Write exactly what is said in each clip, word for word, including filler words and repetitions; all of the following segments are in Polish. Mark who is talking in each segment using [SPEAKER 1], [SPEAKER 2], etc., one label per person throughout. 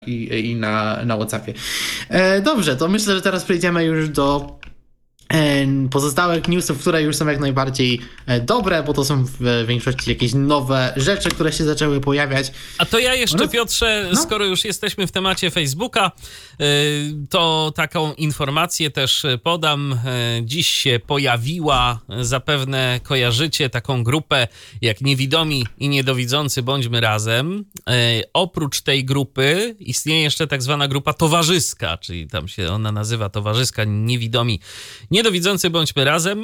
[SPEAKER 1] i, i na, na WhatsAppie. E, dobrze, to myślę, że teraz przejdziemy już do e, pozostałych newsów, które już są jak najbardziej e, dobre, bo to są w większości jakieś nowe rzeczy, które się zaczęły pojawiać.
[SPEAKER 2] A to ja jeszcze,
[SPEAKER 1] no,
[SPEAKER 2] Piotrze,
[SPEAKER 1] no.
[SPEAKER 2] skoro już jesteśmy w temacie Facebooka, to taką informację też podam. Dziś się pojawiła, zapewne kojarzycie taką grupę jak Niewidomi i Niedowidzący Bądźmy Razem. Oprócz tej grupy istnieje jeszcze tak zwana grupa towarzyska, czyli tam się ona nazywa Towarzyska Niewidomi Niedowidzący Bądźmy Razem.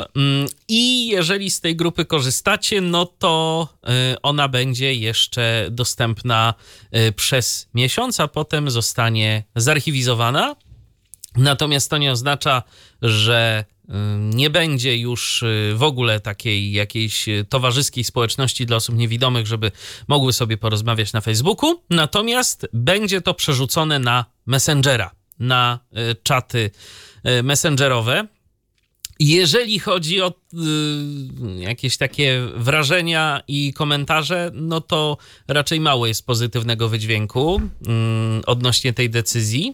[SPEAKER 2] I jeżeli z tej grupy korzystacie, no to ona będzie jeszcze dostępna przez miesiąc, a potem zostanie zarchiwizowana. Natomiast to nie oznacza, że nie będzie już w ogóle takiej jakiejś towarzyskiej społeczności dla osób niewidomych, żeby mogły sobie porozmawiać na Facebooku. Natomiast będzie to przerzucone na Messengera, na czaty messengerowe. Jeżeli chodzi o y, jakieś takie wrażenia i komentarze, no to raczej mało jest pozytywnego wydźwięku y, odnośnie tej decyzji.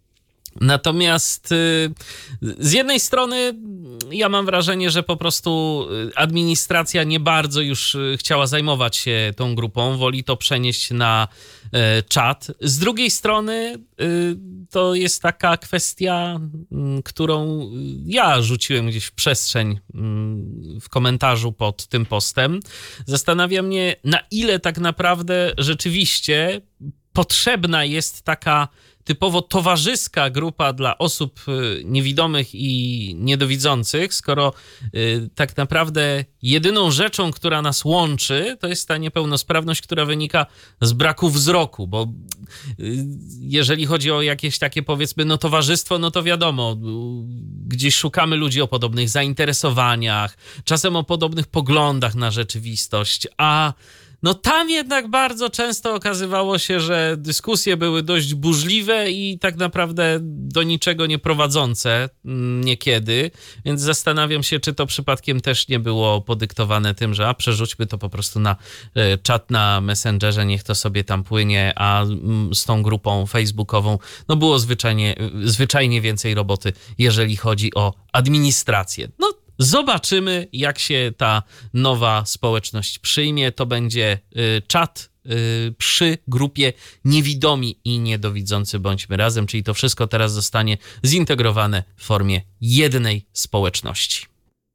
[SPEAKER 2] Natomiast y, z jednej strony ja mam wrażenie, że po prostu administracja nie bardzo już chciała zajmować się tą grupą, woli to przenieść na y, czat. Z drugiej strony y, to jest taka kwestia, y, którą ja rzuciłem gdzieś w przestrzeń y, w komentarzu pod tym postem. Zastanawia mnie, na ile tak naprawdę rzeczywiście potrzebna jest taka typowo towarzyska grupa dla osób niewidomych i niedowidzących, skoro y, tak naprawdę jedyną rzeczą, która nas łączy, to jest ta niepełnosprawność, która wynika z braku wzroku, bo y, jeżeli chodzi o jakieś takie, powiedzmy, no towarzystwo, no to wiadomo, gdzieś szukamy ludzi o podobnych zainteresowaniach, czasem o podobnych poglądach na rzeczywistość, a no tam jednak bardzo często okazywało się, że dyskusje były dość burzliwe i tak naprawdę do niczego nie prowadzące niekiedy, więc zastanawiam się, czy to przypadkiem też nie było podyktowane tym, że a przerzućmy to po prostu na czat na Messengerze, niech to sobie tam płynie, a z tą grupą facebookową no było zwyczajnie, zwyczajnie więcej roboty, jeżeli chodzi o administrację. No zobaczymy, jak się ta nowa społeczność przyjmie. To będzie y, czat y, przy grupie Niewidomi i Niedowidzący Bądźmy Razem, czyli to wszystko teraz zostanie zintegrowane w formie jednej społeczności.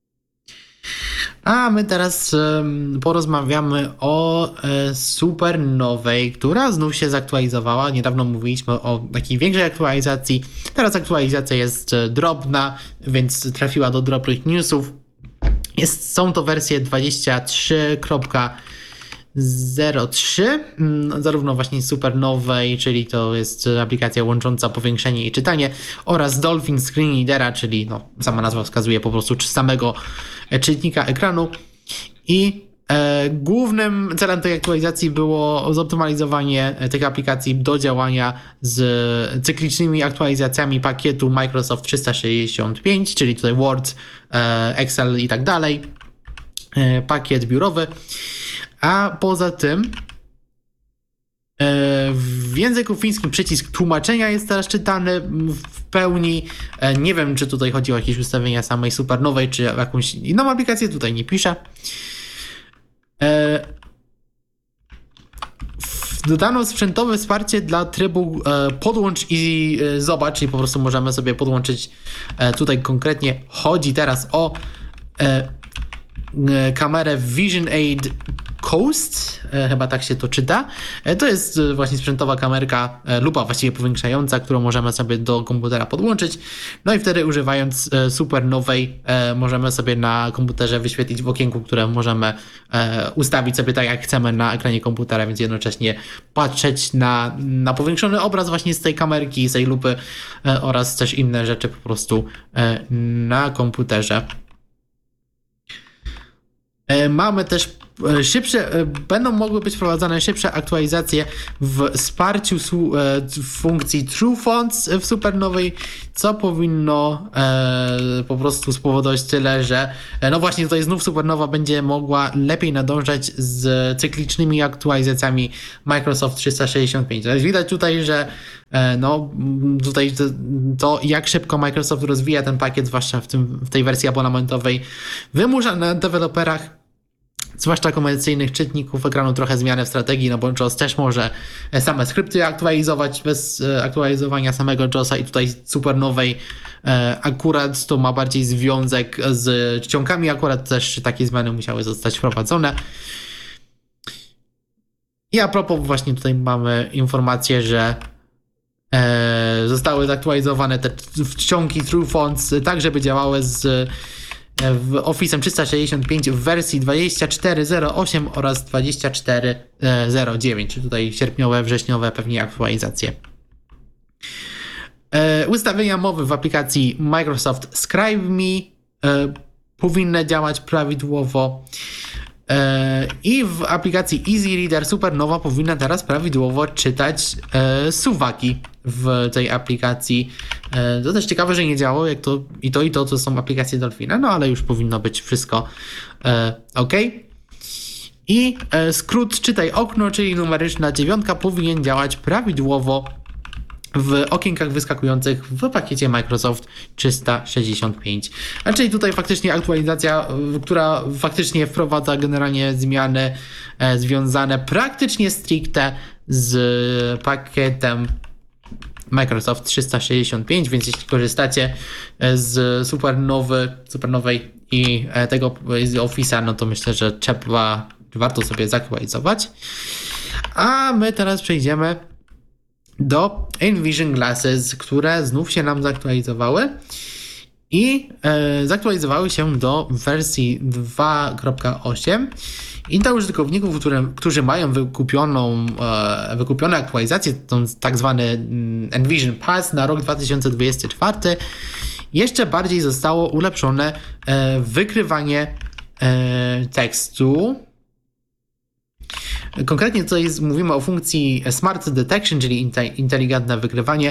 [SPEAKER 1] A my teraz um, porozmawiamy o e, supernowej, która znów się zaktualizowała. Niedawno mówiliśmy o takiej większej aktualizacji. Teraz aktualizacja jest e, drobna, więc trafiła do drobnych newsów. Jest, są to wersje dwadzieścia trzy kropka zero trzy, zarówno właśnie supernowej, czyli to jest aplikacja łącząca powiększenie i czytanie, oraz Dolphin Screen Readera, czyli no, sama nazwa wskazuje po prostu samego czytnika ekranu. I e, głównym celem tej aktualizacji było zoptymalizowanie tych aplikacji do działania z cyklicznymi aktualizacjami pakietu Microsoft trzysta sześćdziesiąt pięć, czyli tutaj Word, e, Excel i tak dalej, e, pakiet biurowy. A poza tym w języku fińskim przycisk tłumaczenia jest teraz czytany w pełni. Nie wiem, czy tutaj chodzi o jakieś ustawienia samej supernowej, czy jakąś inną aplikację, tutaj nie piszę. Dodano sprzętowe wsparcie dla trybu podłącz i zobacz, czyli po prostu możemy sobie podłączyć, tutaj konkretnie chodzi teraz o kamerę Vision Aid Coast, chyba tak się to czyta. To jest właśnie sprzętowa kamerka, lupa właściwie powiększająca, którą możemy sobie do komputera podłączyć. No i wtedy używając supernowej możemy sobie na komputerze wyświetlić w okienku, które możemy ustawić sobie tak jak chcemy na ekranie komputera, więc jednocześnie patrzeć na, na powiększony obraz właśnie z tej kamerki, z tej lupy oraz też inne rzeczy po prostu na komputerze. Mamy też szybsze, będą mogły być wprowadzane szybsze aktualizacje w wsparciu funkcji TrueFonts w supernowej, co powinno e, po prostu spowodować tyle, że no właśnie tutaj znów supernowa będzie mogła lepiej nadążać z cyklicznymi aktualizacjami Microsoft trzysta sześćdziesiąt pięć. Widać tutaj, że e, no tutaj to, to jak szybko Microsoft rozwija ten pakiet, zwłaszcza w, tym, w tej wersji abonamentowej, wymusza na deweloperach, zwłaszcza komercyjnych czytników ekranu, trochę zmianę w strategii, no bo JAWS też może same skrypty aktualizować bez aktualizowania samego JAWSa i tutaj supernowej akurat to ma bardziej związek z czcionkami, akurat też takie zmiany musiały zostać wprowadzone. I a propos właśnie tutaj mamy informację, że zostały zaktualizowane te czcionki TrueFonts tak, żeby działały z w Office'em trzysta sześćdziesiąt pięć w wersji dwadzieścia cztery zero osiem oraz dwadzieścia cztery zero dziewięć, czy tutaj sierpniowe, wrześniowe pewnie aktualizacje. E, ustawienia mowy w aplikacji Microsoft ScribeMe e, powinny działać prawidłowo. E, I w aplikacji Easy Reader Supernowa powinna teraz prawidłowo czytać e, suwaki w tej aplikacji. E, to też ciekawe, że nie działało, jak to i to i to, to są aplikacje Dolphina, no ale już powinno być wszystko e, ok. I e, skrót czytaj okno, czyli numeryczna dziewiątka, powinien działać prawidłowo w okienkach wyskakujących w pakiecie Microsoft trzysta sześćdziesiąt pięć. A czyli tutaj faktycznie aktualizacja, która faktycznie wprowadza generalnie zmiany e, związane praktycznie stricte z pakietem Microsoft trzysta sześćdziesiąt pięć, więc jeśli korzystacie z supernowy, supernowej i tego z Office'a, no to myślę, że trzeba, warto sobie zaktualizować. A my teraz przejdziemy do Envision Glasses, które znów się nam zaktualizowały i e, zaktualizowały się do wersji dwa kropka osiem i dla użytkowników, które, którzy mają wykupioną, e, wykupione aktualizacje, to tak zwany Envision Pass na rok dwa tysiące dwudziesty czwarty, jeszcze bardziej zostało ulepszone e, wykrywanie e, tekstu. Konkretnie tutaj jest, mówimy o funkcji Smart Detection, czyli inteligentne wykrywanie.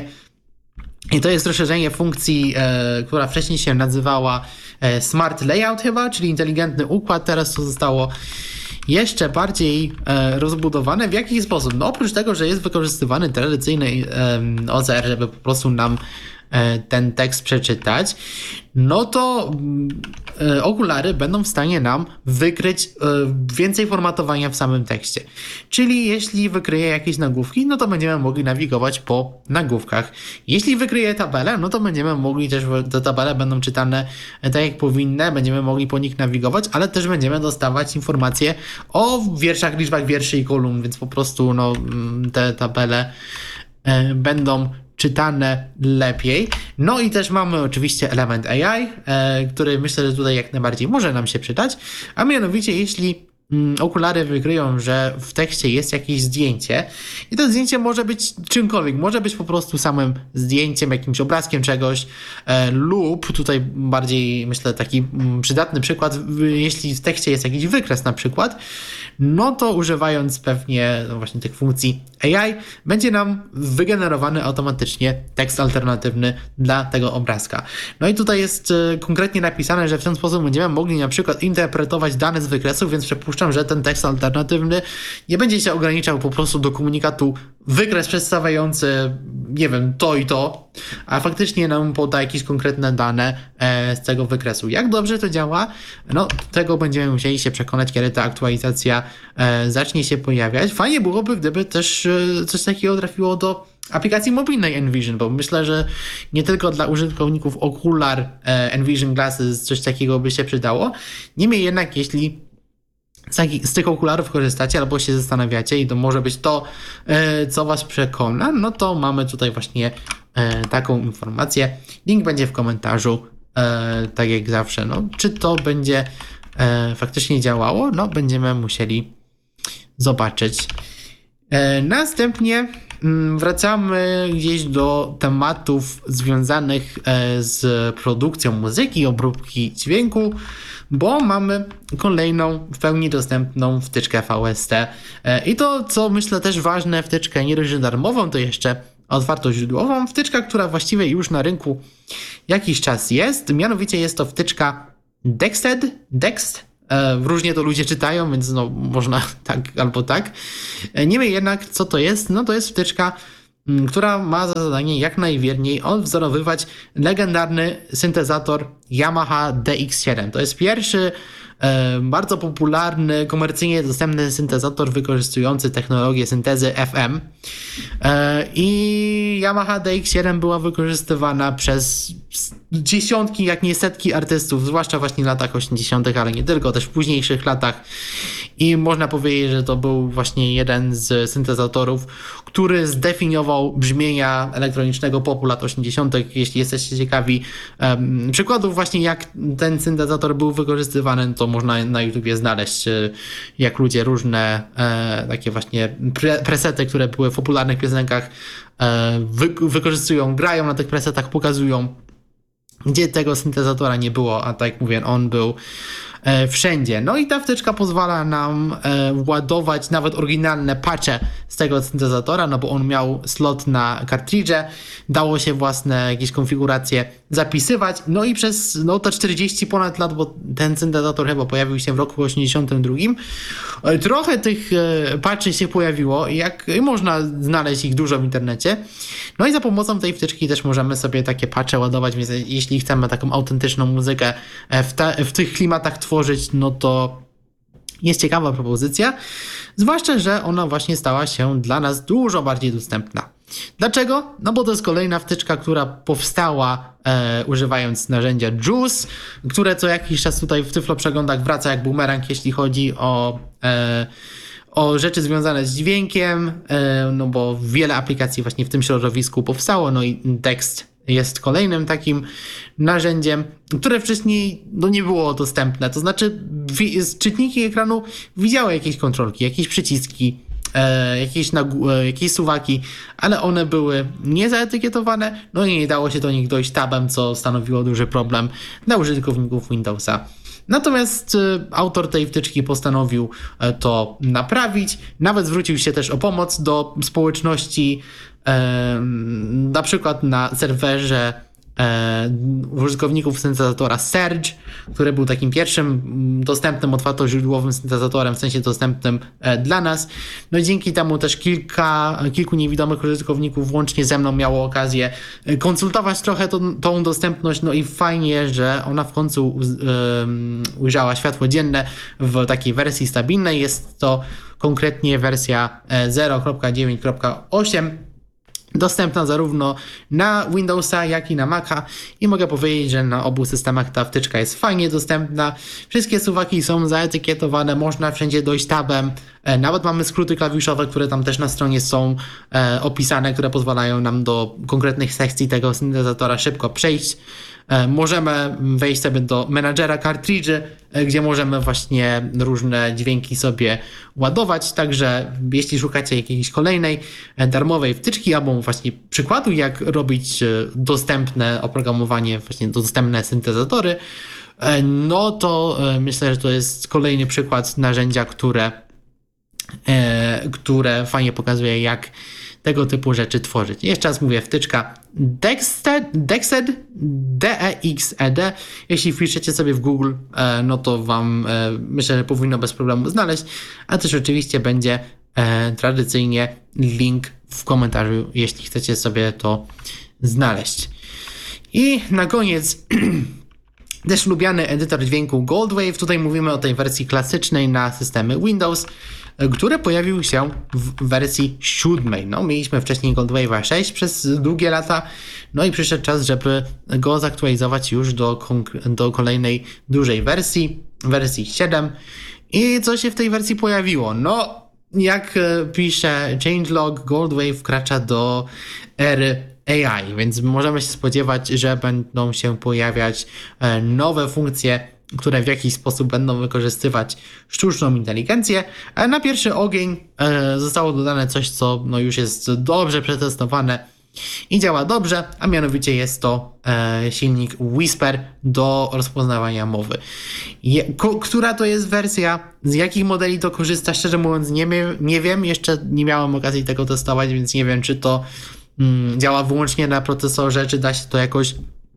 [SPEAKER 1] I to jest rozszerzenie funkcji, e, która wcześniej się nazywała e, Smart Layout chyba, czyli inteligentny układ. Teraz to zostało jeszcze bardziej e, rozbudowane. W jaki sposób? No oprócz tego, że jest wykorzystywany tradycyjny e, O C R, żeby po prostu nam e, ten tekst przeczytać, no to e, okulary będą w stanie nam wykryć e, więcej formatowania w samym tekście. Czyli jeśli wykryje jakieś nagłówki, no to będziemy mogli nawigować po nagłówkach. Jeśli wykryje tabelę, no to będziemy mogli też, te tabele będą czytane tak jak powinny, będziemy mogli po nich nawigować, ale też będziemy dostawać informacje o wierszach, liczbach wierszy i kolumn, więc po prostu no, te tabele e, będą czytane lepiej. No i też mamy oczywiście element A I, e, który myślę, że tutaj jak najbardziej może nam się przydać, a mianowicie jeśli mm, okulary wykryją, że w tekście jest jakieś zdjęcie i to zdjęcie może być czymkolwiek, może być po prostu samym zdjęciem, jakimś obrazkiem czegoś e, lub tutaj bardziej myślę taki mm, przydatny przykład, jeśli w tekście jest jakiś wykres na przykład, no to używając pewnie no właśnie tych funkcji A I będzie nam wygenerowany automatycznie tekst alternatywny dla tego obrazka. No i tutaj jest e, konkretnie napisane, że w ten sposób będziemy mogli na przykład interpretować dane z wykresów, więc przypuszczam, że ten tekst alternatywny nie będzie się ograniczał po prostu do komunikatu wykres przedstawiający, nie wiem, to i to, a faktycznie nam poda jakieś konkretne dane e, z tego wykresu. Jak dobrze to działa? No, tego będziemy musieli się przekonać, kiedy ta aktualizacja e, zacznie się pojawiać. Fajnie byłoby, gdyby też e, coś takiego trafiło do aplikacji mobilnej Envision, bo myślę, że nie tylko dla użytkowników okular e, Envision Glasses coś takiego by się przydało. Niemniej jednak, jeśli z tych okularów korzystacie albo się zastanawiacie i to może być to, co was przekona, no to mamy tutaj właśnie taką informację. Link będzie w komentarzu, tak jak zawsze. No, czy to będzie faktycznie działało? No, będziemy musieli zobaczyć. Następnie wracamy gdzieś do tematów związanych z produkcją muzyki i obróbki dźwięku, bo mamy kolejną w pełni dostępną wtyczkę V S T. I to, co myślę też ważne, wtyczkę nie dość, że darmową, to jeszcze otwartoźródłową. Wtyczka, która właściwie już na rynku jakiś czas jest. Mianowicie jest to wtyczka Dexed, Dext. Różnie to ludzie czytają, więc no można tak albo tak. Niemniej jednak, co to jest? No to jest wtyczka, która ma za zadanie jak najwierniej odwzorowywać legendarny syntezator Yamaha D X siedem. To jest pierwszy e, bardzo popularny, komercyjnie dostępny syntezator wykorzystujący technologię syntezy F M. E, I Yamaha D X siedem była wykorzystywana przez dziesiątki, jak nie setki artystów, zwłaszcza właśnie w latach osiemdziesiątych, ale nie tylko, też w późniejszych latach. I można powiedzieć, że to był właśnie jeden z syntezatorów, który zdefiniował brzmienia elektronicznego popu lat osiemdziesiątych. Jeśli jesteście ciekawi um, przykładów właśnie jak ten syntezator był wykorzystywany, to można na YouTubie znaleźć, jak ludzie różne e, takie właśnie pre- presety, które były w popularnych piosenkach e, wy- wykorzystują, grają na tych presetach, pokazują, gdzie tego syntezatora nie było, a tak jak mówię, on był e, wszędzie. No i ta wtyczka pozwala nam e, ładować nawet oryginalne patche z tego syntezatora, no bo on miał slot na kartridże, dało się własne jakieś konfiguracje zapisywać, no i przez no to czterdzieści ponad lat, bo ten syntezator chyba pojawił się w roku osiemdziesiątym drugim, e, trochę tych e, patchy się pojawiło, jak można znaleźć ich dużo w internecie. No i za pomocą tej wtyczki też możemy sobie takie patche ładować, więc jeśli chcemy taką autentyczną muzykę w, te, w tych klimatach tworzyć, no to jest ciekawa propozycja, zwłaszcza, że ona właśnie stała się dla nas dużo bardziej dostępna. Dlaczego? No bo to jest kolejna wtyczka, która powstała e, używając narzędzia Juice, które co jakiś czas tutaj w Tyflo Przeglądach wraca jak bumerang, jeśli chodzi o e, o rzeczy związane z dźwiękiem, no bo wiele aplikacji właśnie w tym środowisku powstało, no i Dext jest kolejnym takim narzędziem, które wcześniej no, nie było dostępne, to znaczy czytniki ekranu widziały jakieś kontrolki, jakieś przyciski, jakieś, nagł- jakieś suwaki, ale one były niezaetykietowane, no i nie dało się do nich dojść tabem, co stanowiło duży problem dla użytkowników Windowsa. Natomiast y, autor tej wtyczki postanowił y, to naprawić. Nawet zwrócił się też o pomoc do społeczności, y, na przykład na serwerze y, użytkowników syntezatora Surge, który był takim pierwszym dostępnym, otwartoźródłowym syntezatorem, w sensie dostępnym y, dla nas. No i dzięki temu też kilka, kilku niewidomych użytkowników włącznie ze mną miało okazję y, konsultować trochę to, tą dostępność, no i fajnie, że ona w końcu y, ujrzała światło dzienne w takiej wersji stabilnej. Jest to konkretnie wersja zero kropka dziewięć kropka osiem, dostępna zarówno na Windowsa, jak i na Maca i mogę powiedzieć, że na obu systemach ta wtyczka jest fajnie dostępna. Wszystkie suwaki są zaetykietowane, można wszędzie dojść tabem, nawet mamy skróty klawiszowe, które tam też na stronie są e, opisane, które pozwalają nam do konkretnych sekcji tego syntezatora szybko przejść. E, możemy wejść sobie do menadżera kartridży, e, gdzie możemy właśnie różne dźwięki sobie ładować, także jeśli szukacie jakiejś kolejnej e, darmowej wtyczki albo właśnie przykładu, jak robić e, dostępne oprogramowanie, właśnie dostępne syntezatory, e, no to e, myślę, że to jest kolejny przykład narzędzia, które E, które fajnie pokazuje, jak tego typu rzeczy tworzyć. Jeszcze raz mówię, wtyczka Dexed, Dexed, D E X E D. Jeśli wpiszecie sobie w Google, e, no to wam e, myślę, że powinno bez problemu znaleźć, a też oczywiście będzie e, tradycyjnie link w komentarzu, jeśli chcecie sobie to znaleźć. I na koniec też lubiany edytor dźwięku Goldwave. Tutaj mówimy o tej wersji klasycznej na systemy Windows, który pojawił się w wersji siódmej. No, mieliśmy wcześniej Goldwave'a sześć przez długie lata, no i przyszedł czas, żeby go zaktualizować już do, konk- do kolejnej dużej wersji, wersji siedem. I co się w tej wersji pojawiło? No, jak pisze changelog, Goldwave wkracza do ery A I, więc możemy się spodziewać, że będą się pojawiać nowe funkcje które w jakiś sposób będą wykorzystywać sztuczną inteligencję. Na pierwszy ogień zostało dodane coś, co no już jest dobrze przetestowane i działa dobrze, a mianowicie jest to silnik Whisper do rozpoznawania mowy. Je, ko, która to jest wersja, z jakich modeli to korzysta, szczerze mówiąc nie, nie wiem, jeszcze nie miałem okazji tego testować, więc nie wiem, czy to mm, działa wyłącznie na procesorze, czy da się to jakoś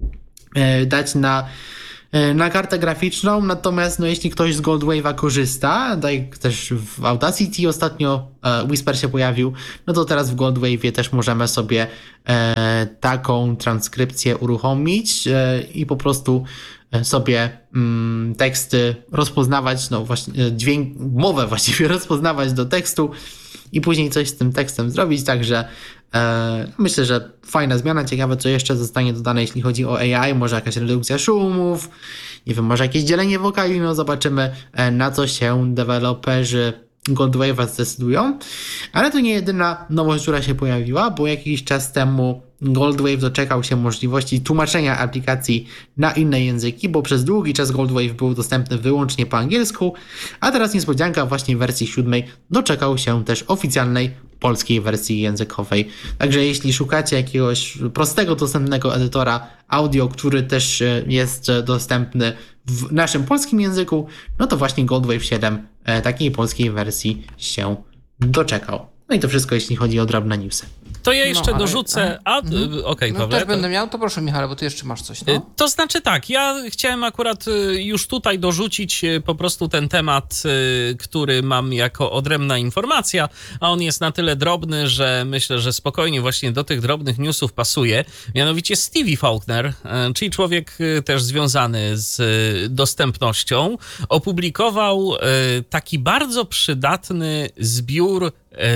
[SPEAKER 1] e, dać na na kartę graficzną, natomiast no, jeśli ktoś z Goldwave'a korzysta, tak jak też w Audacity ostatnio e, Whisper się pojawił, no to teraz w Goldwave'ie też możemy sobie e, taką transkrypcję uruchomić e, i po prostu sobie mm, teksty rozpoznawać, no właśnie dźwięk, mowę właściwie rozpoznawać do tekstu i później coś z tym tekstem zrobić, także e, myślę, że fajna zmiana, ciekawe co jeszcze zostanie dodane jeśli chodzi o A I, może jakaś redukcja szumów, nie wiem, może jakieś dzielenie wokali, no zobaczymy e, na co się deweloperzy Goldwave'a zdecydują, ale to nie jedyna nowość, która się pojawiła, bo jakiś czas temu Goldwave doczekał się możliwości tłumaczenia aplikacji na inne języki, bo przez długi czas Goldwave był dostępny wyłącznie po angielsku, a teraz niespodzianka właśnie w wersji siódmej doczekał się też oficjalnej polskiej wersji językowej. Także jeśli szukacie jakiegoś prostego, dostępnego edytora audio, który też jest dostępny w naszym polskim języku, no to właśnie Goldwave siedem takiej polskiej wersji się doczekał. No i to wszystko, jeśli chodzi o drobne newsy.
[SPEAKER 2] To ja jeszcze
[SPEAKER 3] no, ale,
[SPEAKER 2] dorzucę... A,
[SPEAKER 3] mhm.
[SPEAKER 2] Okej, okay,
[SPEAKER 3] no,
[SPEAKER 2] Pawle.
[SPEAKER 3] też będę miał, to proszę Michale, bo ty jeszcze masz coś. No?
[SPEAKER 2] To znaczy tak, ja chciałem akurat już tutaj dorzucić po prostu ten temat, który mam jako odrębna informacja, a on jest na tyle drobny, że myślę, że spokojnie właśnie do tych drobnych newsów pasuje. Mianowicie Stevie Faulkner, czyli człowiek też związany z dostępnością, opublikował taki bardzo przydatny zbiór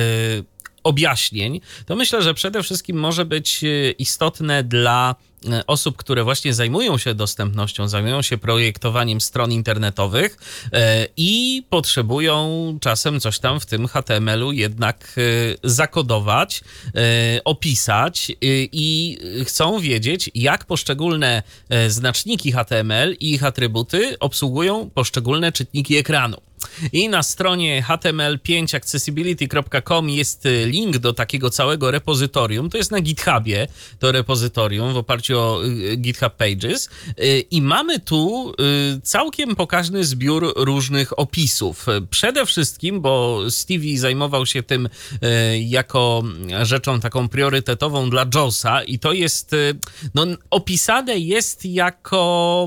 [SPEAKER 2] objaśnień. To myślę, że przede wszystkim może być istotne dla osób, które właśnie zajmują się dostępnością, zajmują się projektowaniem stron internetowych i potrzebują czasem coś tam w tym H T M L u jednak zakodować, opisać i chcą wiedzieć, jak poszczególne znaczniki H T M L i ich atrybuty obsługują poszczególne czytniki ekranu. I na stronie h t m l pięć accessibility kropka com jest link do takiego całego repozytorium. To jest na GitHubie to repozytorium w oparciu o GitHub Pages. I mamy tu całkiem pokaźny zbiór różnych opisów. Przede wszystkim, bo Stevie zajmował się tym jako rzeczą taką priorytetową dla JAWSa i to jest, no, opisane jest jako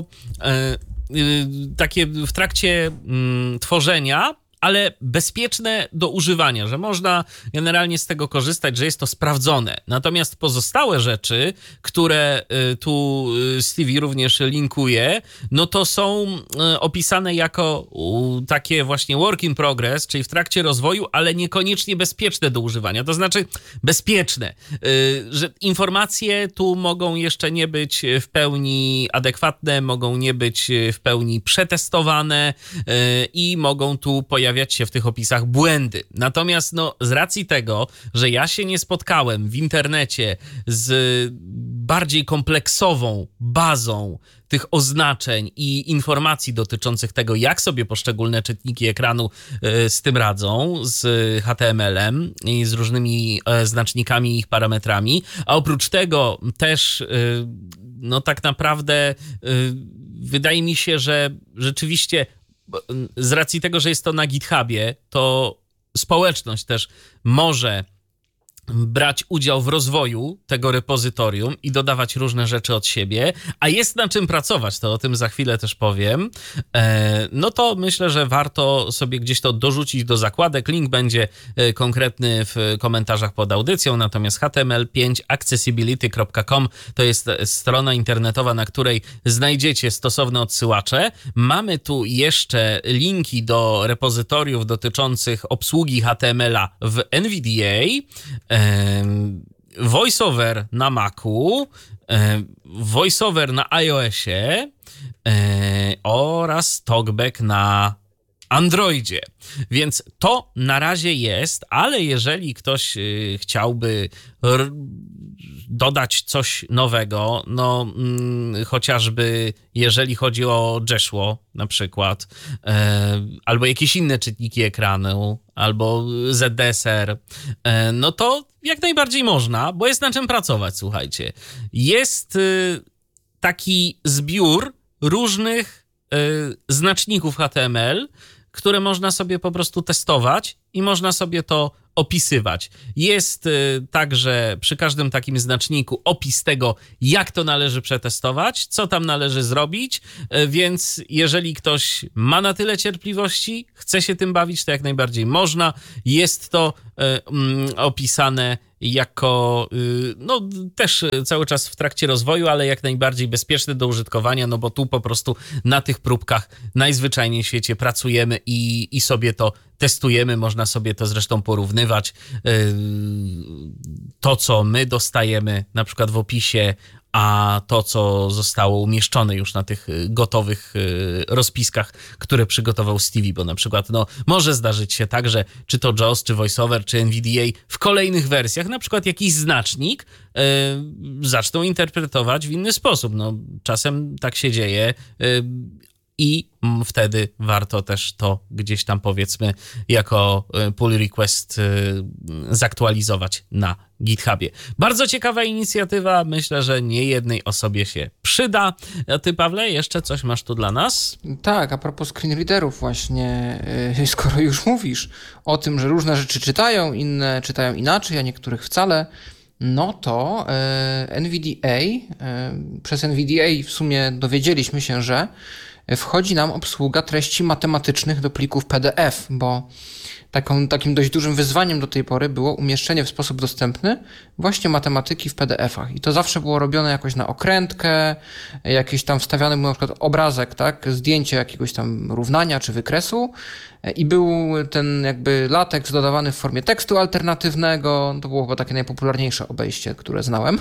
[SPEAKER 2] takie w trakcie mm, tworzenia, ale bezpieczne do używania, że można generalnie z tego korzystać, że jest to sprawdzone. Natomiast pozostałe rzeczy, które tu Stevie również linkuje, no to są opisane jako takie właśnie work in progress, czyli w trakcie rozwoju, ale niekoniecznie bezpieczne do używania. To znaczy bezpieczne, że informacje tu mogą jeszcze nie być w pełni adekwatne, mogą nie być w pełni przetestowane i mogą tu pojawiać pojawiać się w tych opisach błędy. Natomiast no, z racji tego, że ja się nie spotkałem w internecie z bardziej kompleksową bazą tych oznaczeń i informacji dotyczących tego, jak sobie poszczególne czytniki ekranu y, z tym radzą, z H T M L em i z różnymi y, znacznikami i ich parametrami, a oprócz tego też y, no tak naprawdę y, wydaje mi się, że rzeczywiście z racji tego, że jest to na GitHubie, to społeczność też może brać udział w rozwoju tego repozytorium i dodawać różne rzeczy od siebie, a jest na czym pracować, to o tym za chwilę też powiem, no to myślę, że warto sobie gdzieś to dorzucić do zakładek. Link będzie konkretny w komentarzach pod audycją, natomiast h t m l pięć accessibility kropka com to jest strona internetowa, na której znajdziecie stosowne odsyłacze. Mamy tu jeszcze linki do repozytoriów dotyczących obsługi H T M L a w N V D A, VoiceOver na Macu, VoiceOver na iOSie oraz TalkBack na Androidzie. Więc to na razie jest, ale jeżeli ktoś chciałby dodać coś nowego, no mm, chociażby jeżeli chodzi o Jeshua na przykład, e, albo jakieś inne czytniki ekranu, albo Z D S R, e, no to jak najbardziej można, bo jest na czym pracować, słuchajcie. Jest y, taki zbiór różnych y, znaczników H T M L, które można sobie po prostu testować i można sobie to opisywać. Jest y, także przy każdym takim znaczniku opis tego, jak to należy przetestować, co tam należy zrobić, y, więc jeżeli ktoś ma na tyle cierpliwości, chce się tym bawić, to jak najbardziej można. Jest to y, y, opisane jako, y, no też cały czas w trakcie rozwoju, ale jak najbardziej bezpieczne do użytkowania, no bo tu po prostu na tych próbkach najzwyczajniej w świecie pracujemy i, i sobie to testujemy, można sobie to zresztą porównywać. To, co my dostajemy na przykład w opisie, a to, co zostało umieszczone już na tych gotowych rozpiskach, które przygotował Stevie, bo na przykład no, może zdarzyć się tak, że czy to JAWS, czy VoiceOver, czy N V D A w kolejnych wersjach na przykład jakiś znacznik yy, zaczną interpretować w inny sposób. No, czasem tak się dzieje, yy, i wtedy warto też to gdzieś tam, powiedzmy, jako pull request zaktualizować na GitHubie. Bardzo ciekawa inicjatywa. Myślę, że nie jednej osobie się przyda. A ty, Pawle, jeszcze coś masz tu dla nas?
[SPEAKER 3] Tak, a propos screenreaderów właśnie, yy, skoro już mówisz o tym, że różne rzeczy czytają, inne czytają inaczej, a niektórych wcale, no to yy, N V D A, yy, przez N V D A w sumie dowiedzieliśmy się, że wchodzi nam obsługa treści matematycznych do plików P D F, bo taką, takim dość dużym wyzwaniem do tej pory było umieszczenie w sposób dostępny właśnie matematyki w P D F-ach. I to zawsze było robione jakoś na okrętkę, jakiś tam wstawiany był na przykład obrazek, tak, zdjęcie jakiegoś tam równania czy wykresu i był ten jakby latek dodawany w formie tekstu alternatywnego. To było chyba takie najpopularniejsze obejście, które znałem.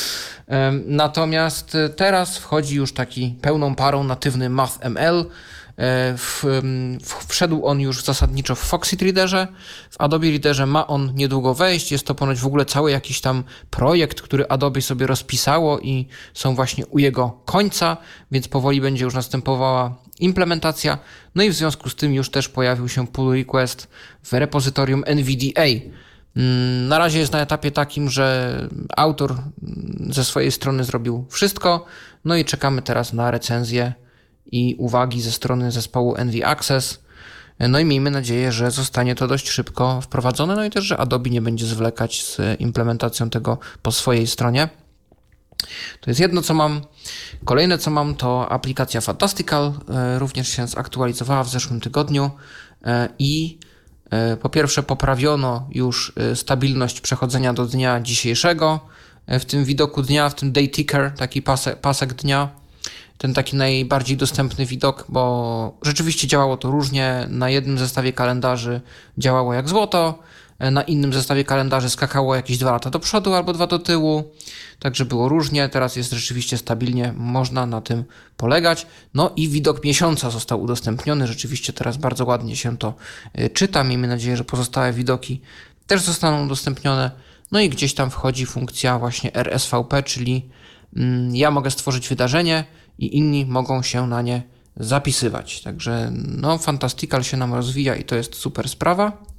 [SPEAKER 3] Natomiast teraz wchodzi już taki pełną parą natywny MathML. W, w, wszedł on już zasadniczo w Foxit Readerze. W Adobe Readerze ma on niedługo wejść. Jest to ponoć w ogóle cały jakiś tam projekt, który Adobe sobie rozpisało i są właśnie u jego końca, więc powoli będzie już następowała implementacja. No i w związku z tym już też pojawił się pull request w repozytorium N V D A. Na razie jest na etapie takim, że autor ze swojej strony zrobił wszystko, no i czekamy teraz na recenzję i uwagi ze strony zespołu N V Access. No i miejmy nadzieję, że zostanie to dość szybko wprowadzone, no i też, że Adobe nie będzie zwlekać z implementacją tego po swojej stronie. To jest jedno, co mam. Kolejne, co mam, to aplikacja Fantastical. Również się zaktualizowała w zeszłym tygodniu i po pierwsze poprawiono już stabilność przechodzenia do dnia dzisiejszego. W tym widoku dnia, w tym day ticker, taki pasek, pasek dnia, ten taki najbardziej dostępny widok, bo rzeczywiście działało to różnie. Na jednym zestawie kalendarzy działało jak złoto, na innym zestawie kalendarzy skakało jakieś dwa lata do przodu albo dwa do tyłu, także było różnie. Teraz jest rzeczywiście stabilnie, można na tym polegać. No i widok miesiąca został udostępniony, rzeczywiście teraz bardzo ładnie się to czyta. Miejmy nadzieję, że pozostałe widoki też zostaną udostępnione. No i gdzieś tam wchodzi funkcja właśnie R S V P, czyli ja mogę stworzyć wydarzenie i inni mogą się na nie zapisywać. Także no Fantastical się nam rozwija i to jest super sprawa.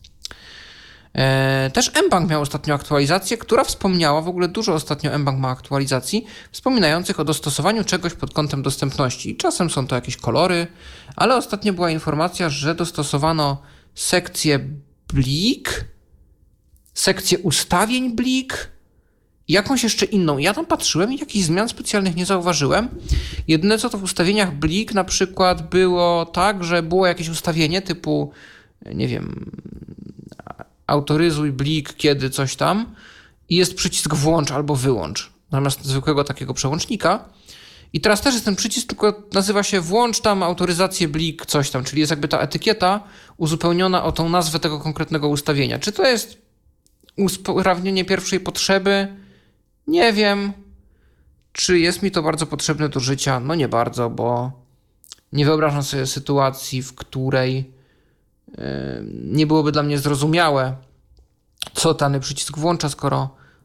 [SPEAKER 3] Też mBank miał ostatnio aktualizację, która wspomniała, w ogóle dużo ostatnio mBank ma aktualizacji, wspominających o dostosowaniu czegoś pod kątem dostępności. Czasem są to jakieś kolory, ale ostatnio była informacja, że dostosowano sekcję Blik, sekcję ustawień Blik i jakąś jeszcze inną. Ja tam patrzyłem i jakichś zmian specjalnych nie zauważyłem. Jedyne co to w ustawieniach Blik na przykład było tak, że było jakieś ustawienie typu, nie wiem, autoryzuj Blik, kiedy coś tam i jest przycisk włącz albo wyłącz zamiast zwykłego takiego przełącznika. I teraz też jest ten przycisk, tylko nazywa się włącz tam autoryzację Blik, coś tam, czyli jest jakby ta etykieta uzupełniona o tą nazwę tego konkretnego ustawienia. Czy to jest usprawnienie pierwszej potrzeby? Nie wiem. Czy jest mi to bardzo potrzebne do życia? No nie bardzo, bo nie wyobrażam sobie sytuacji, w której nie byłoby dla mnie zrozumiałe, co dany przycisk włącza, skoro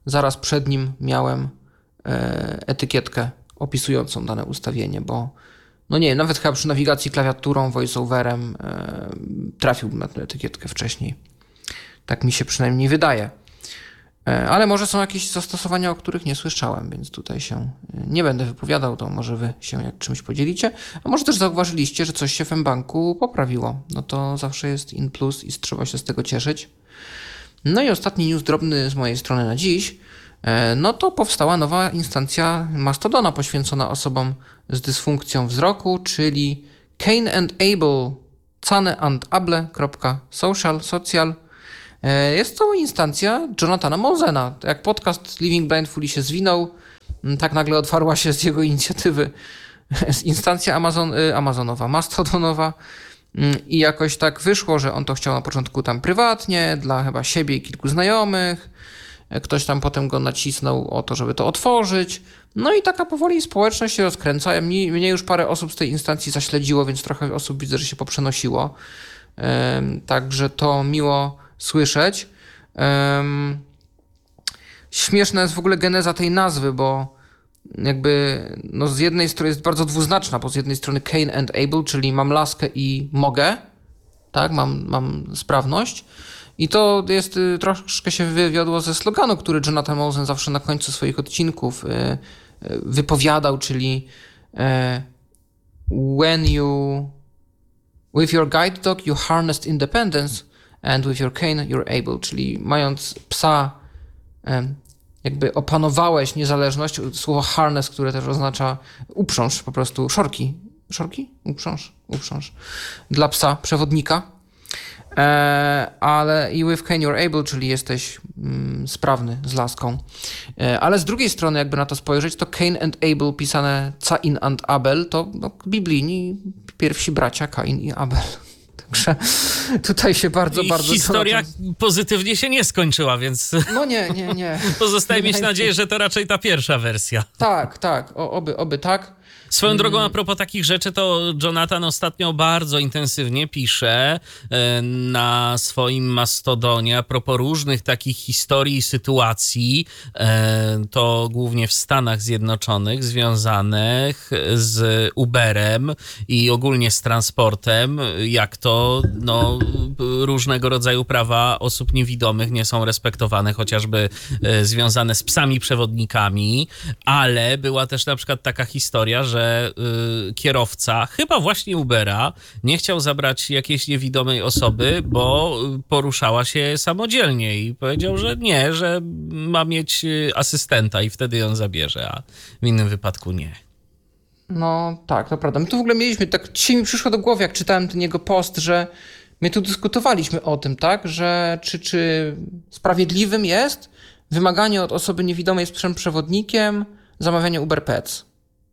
[SPEAKER 3] zaraz przed nim miałem etykietkę opisującą dane ustawienie, bo no nie, nawet chyba przy nawigacji klawiaturą, voiceoverem trafiłbym na tę etykietkę wcześniej. Tak mi się przynajmniej wydaje. Ale może są jakieś zastosowania, o których nie słyszałem, więc tutaj się nie będę wypowiadał, to może wy się jak czymś podzielicie. A może też zauważyliście, że coś się w mBanku poprawiło. No to zawsze jest in plus i trzeba się z tego cieszyć. No i ostatni news drobny z mojej strony na dziś. No to powstała nowa instancja Mastodona poświęcona osobom z dysfunkcją wzroku, czyli Cain and Abel, cane and able.social, social. Jest to instancja Jonathana Mosena. Jak podcast Living Blindfully się zwinął, tak nagle otwarła się z jego inicjatywy instancja Amazon, Amazonowa, Mastodonowa i jakoś tak wyszło, że on to chciał na początku tam prywatnie, dla chyba siebie i kilku znajomych. Ktoś tam potem go nacisnął o to, żeby to otworzyć. No i taka powoli społeczność się rozkręca. Mnie, mnie już parę osób z tej instancji zaśledziło, więc trochę osób widzę, że się poprzenosiło. Także to miło słyszeć. Um, śmieszna jest w ogóle geneza tej nazwy, bo jakby no z jednej strony jest bardzo dwuznaczna, bo z jednej strony Cain and Able, czyli mam laskę i mogę, tak, mam, mam sprawność. I to jest, troszkę się wywiodło ze sloganu, który Jonathan Mosen zawsze na końcu swoich odcinków wypowiadał, czyli when you with your guide dog you harnessed independence and with your cane you're able, czyli mając psa jakby opanowałeś niezależność, słowo harness, które też oznacza uprząż, po prostu szorki, szorki? Uprząż, uprząż dla psa, przewodnika. E, ale i with cane you're able, czyli jesteś mm, sprawny z laską. E, ale z drugiej strony, jakby na to spojrzeć, to Cain and Abel pisane Cain and Abel to no, biblijni pierwsi bracia Kain i Abel. Także tutaj się bardzo,
[SPEAKER 2] I
[SPEAKER 3] bardzo...
[SPEAKER 2] historia
[SPEAKER 3] to...
[SPEAKER 2] pozytywnie się nie skończyła, więc...
[SPEAKER 3] No nie, nie, nie.
[SPEAKER 2] Pozostaje mieć nadzieję, że to raczej ta pierwsza wersja.
[SPEAKER 3] Tak, tak, o, oby, oby tak.
[SPEAKER 2] Swoją drogą, a propos takich rzeczy, to Jonathan ostatnio bardzo intensywnie pisze na swoim Mastodonie a propos różnych takich historii i sytuacji, to głównie w Stanach Zjednoczonych, związanych z Uberem i ogólnie z transportem, jak to no, różnego rodzaju prawa osób niewidomych nie są respektowane, chociażby związane z psami przewodnikami, ale była też na przykład taka historia, że y, kierowca, chyba właśnie Ubera, nie chciał zabrać jakiejś niewidomej osoby, bo poruszała się samodzielnie i powiedział, że nie, że ma mieć asystenta i wtedy ją zabierze, a w innym wypadku nie.
[SPEAKER 3] No tak, to prawda. My tu w ogóle mieliśmy, tak dzisiaj mi przyszło do głowy, jak czytałem ten jego post, że my tu dyskutowaliśmy o tym, tak, że czy, czy sprawiedliwym jest wymaganie od osoby niewidomej z psem przewodnikiem zamawiania Uber Pets.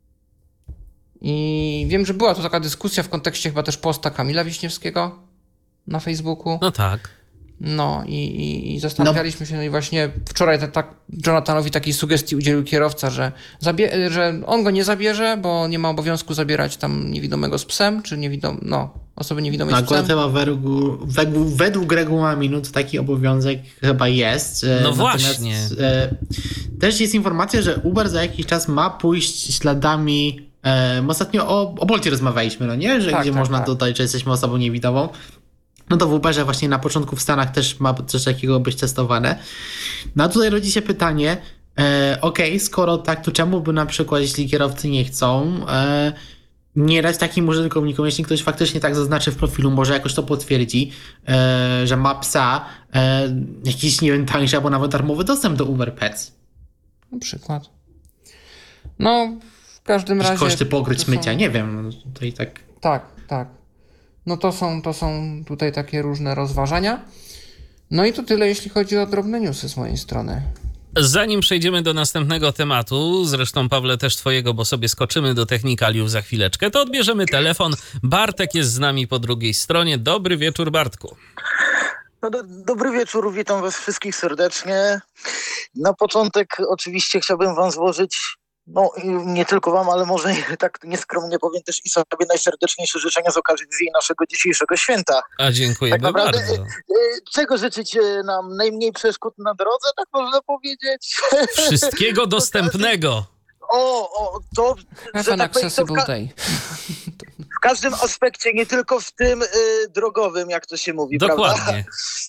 [SPEAKER 3] I wiem, że była tu taka dyskusja w kontekście chyba też posta Kamila Wiśniewskiego na Facebooku.
[SPEAKER 2] No tak.
[SPEAKER 3] No i, i, i zastanawialiśmy się, no i właśnie wczoraj tak, tak Jonathanowi takiej sugestii udzielił kierowca, że, zabie- że on go nie zabierze, bo nie ma obowiązku zabierać tam niewidomego z psem, czy niewidom- no, osoby niewidomej z psem.
[SPEAKER 1] Akurat chyba według, według, według regulaminu to taki obowiązek chyba jest.
[SPEAKER 2] No
[SPEAKER 1] Natomiast,
[SPEAKER 2] właśnie.
[SPEAKER 1] E, też jest informacja, że Uber za jakiś czas ma pójść śladami. E, ostatnio o, o Bolcie rozmawialiśmy, no nie? Że
[SPEAKER 3] tak,
[SPEAKER 1] gdzie
[SPEAKER 3] tak,
[SPEAKER 1] można
[SPEAKER 3] tak.
[SPEAKER 1] dodać, że jesteśmy osobą niewidomą. No to w Uberze właśnie na początku w Stanach też ma coś takiego być testowane. No a tutaj rodzi się pytanie, e, okej, okay, skoro tak, to czemu by na przykład, jeśli kierowcy nie chcą, e, nie dać takim użytkownikom, jeśli ktoś faktycznie tak zaznaczy w profilu, może jakoś to potwierdzi, e, że ma psa, e, jakiś, nie wiem, tańszy albo nawet darmowy dostęp do Uber Pets.
[SPEAKER 3] Na przykład. No, w każdym
[SPEAKER 1] Jakieś
[SPEAKER 3] razie...
[SPEAKER 1] koszty pokryć
[SPEAKER 3] są...
[SPEAKER 1] mycia, nie wiem, tutaj tak...
[SPEAKER 3] Tak, tak. No to są, to są tutaj takie różne rozważania. No i to tyle, jeśli chodzi o drobne newsy z mojej strony.
[SPEAKER 2] Zanim przejdziemy do następnego tematu, zresztą Pawle też twojego, bo sobie skoczymy do technikaliów za chwileczkę, to odbierzemy telefon. Bartek jest z nami po drugiej stronie. Dobry wieczór, Bartku.
[SPEAKER 4] No do, dobry wieczór, witam was wszystkich serdecznie. Na początek oczywiście chciałbym wam złożyć no nie tylko wam, ale może tak nieskromnie powiem też i sobie najserdeczniejsze życzenia z okazji naszego dzisiejszego święta.
[SPEAKER 2] A dziękujemy tak naprawdę, bardzo.
[SPEAKER 4] Czego życzycie nam? Najmniej przeszkód na drodze, tak można powiedzieć?
[SPEAKER 2] Wszystkiego dostępnego.
[SPEAKER 4] O, o, to...
[SPEAKER 3] Have an
[SPEAKER 4] tak
[SPEAKER 3] accessible
[SPEAKER 4] to w, ka-
[SPEAKER 3] day.
[SPEAKER 4] w każdym aspekcie, nie tylko w tym y, drogowym, jak to się mówi,
[SPEAKER 2] dokładnie.
[SPEAKER 4] Prawda?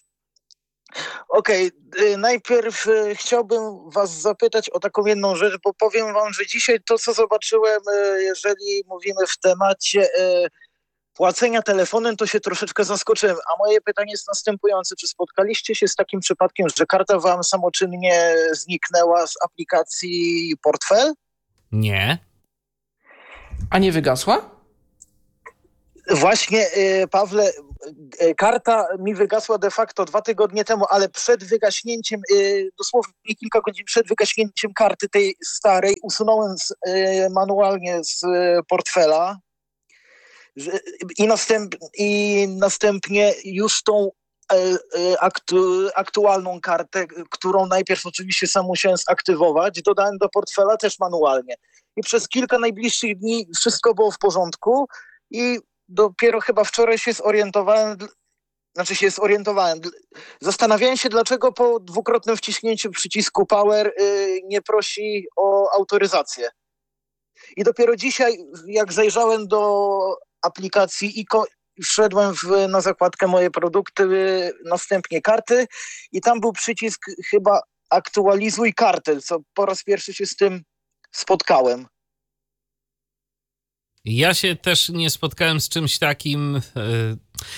[SPEAKER 4] Okej, okay, najpierw y, chciałbym was zapytać o taką jedną rzecz, bo powiem wam, że dzisiaj to, co zobaczyłem, y, jeżeli mówimy w temacie y, płacenia telefonem, to się troszeczkę zaskoczyłem. A moje pytanie jest następujące. Czy spotkaliście się z takim przypadkiem, że karta wam samoczynnie zniknęła z aplikacji Portfel?
[SPEAKER 2] Nie.
[SPEAKER 3] A nie wygasła?
[SPEAKER 4] Właśnie, Pawle, karta mi wygasła de facto dwa tygodnie temu, ale przed wygaśnięciem, dosłownie kilka godzin przed wygaśnięciem karty tej starej, usunąłem z, manualnie z portfela i, następ, i następnie już tą aktu, aktualną kartę, którą najpierw oczywiście sam musiałem zaktywować, dodałem do portfela też manualnie. I przez kilka najbliższych dni wszystko było w porządku i dopiero chyba wczoraj się zorientowałem, znaczy się zorientowałem. Zastanawiałem się, dlaczego po dwukrotnym wciśnięciu przycisku Power yy, nie prosi o autoryzację. I dopiero dzisiaj, jak zajrzałem do aplikacji I K O, wszedłem w, na zakładkę moje produkty, yy, następnie karty i tam był przycisk chyba aktualizuj kartę, co po raz pierwszy się z tym spotkałem.
[SPEAKER 2] Ja się też nie spotkałem z czymś takim, yy,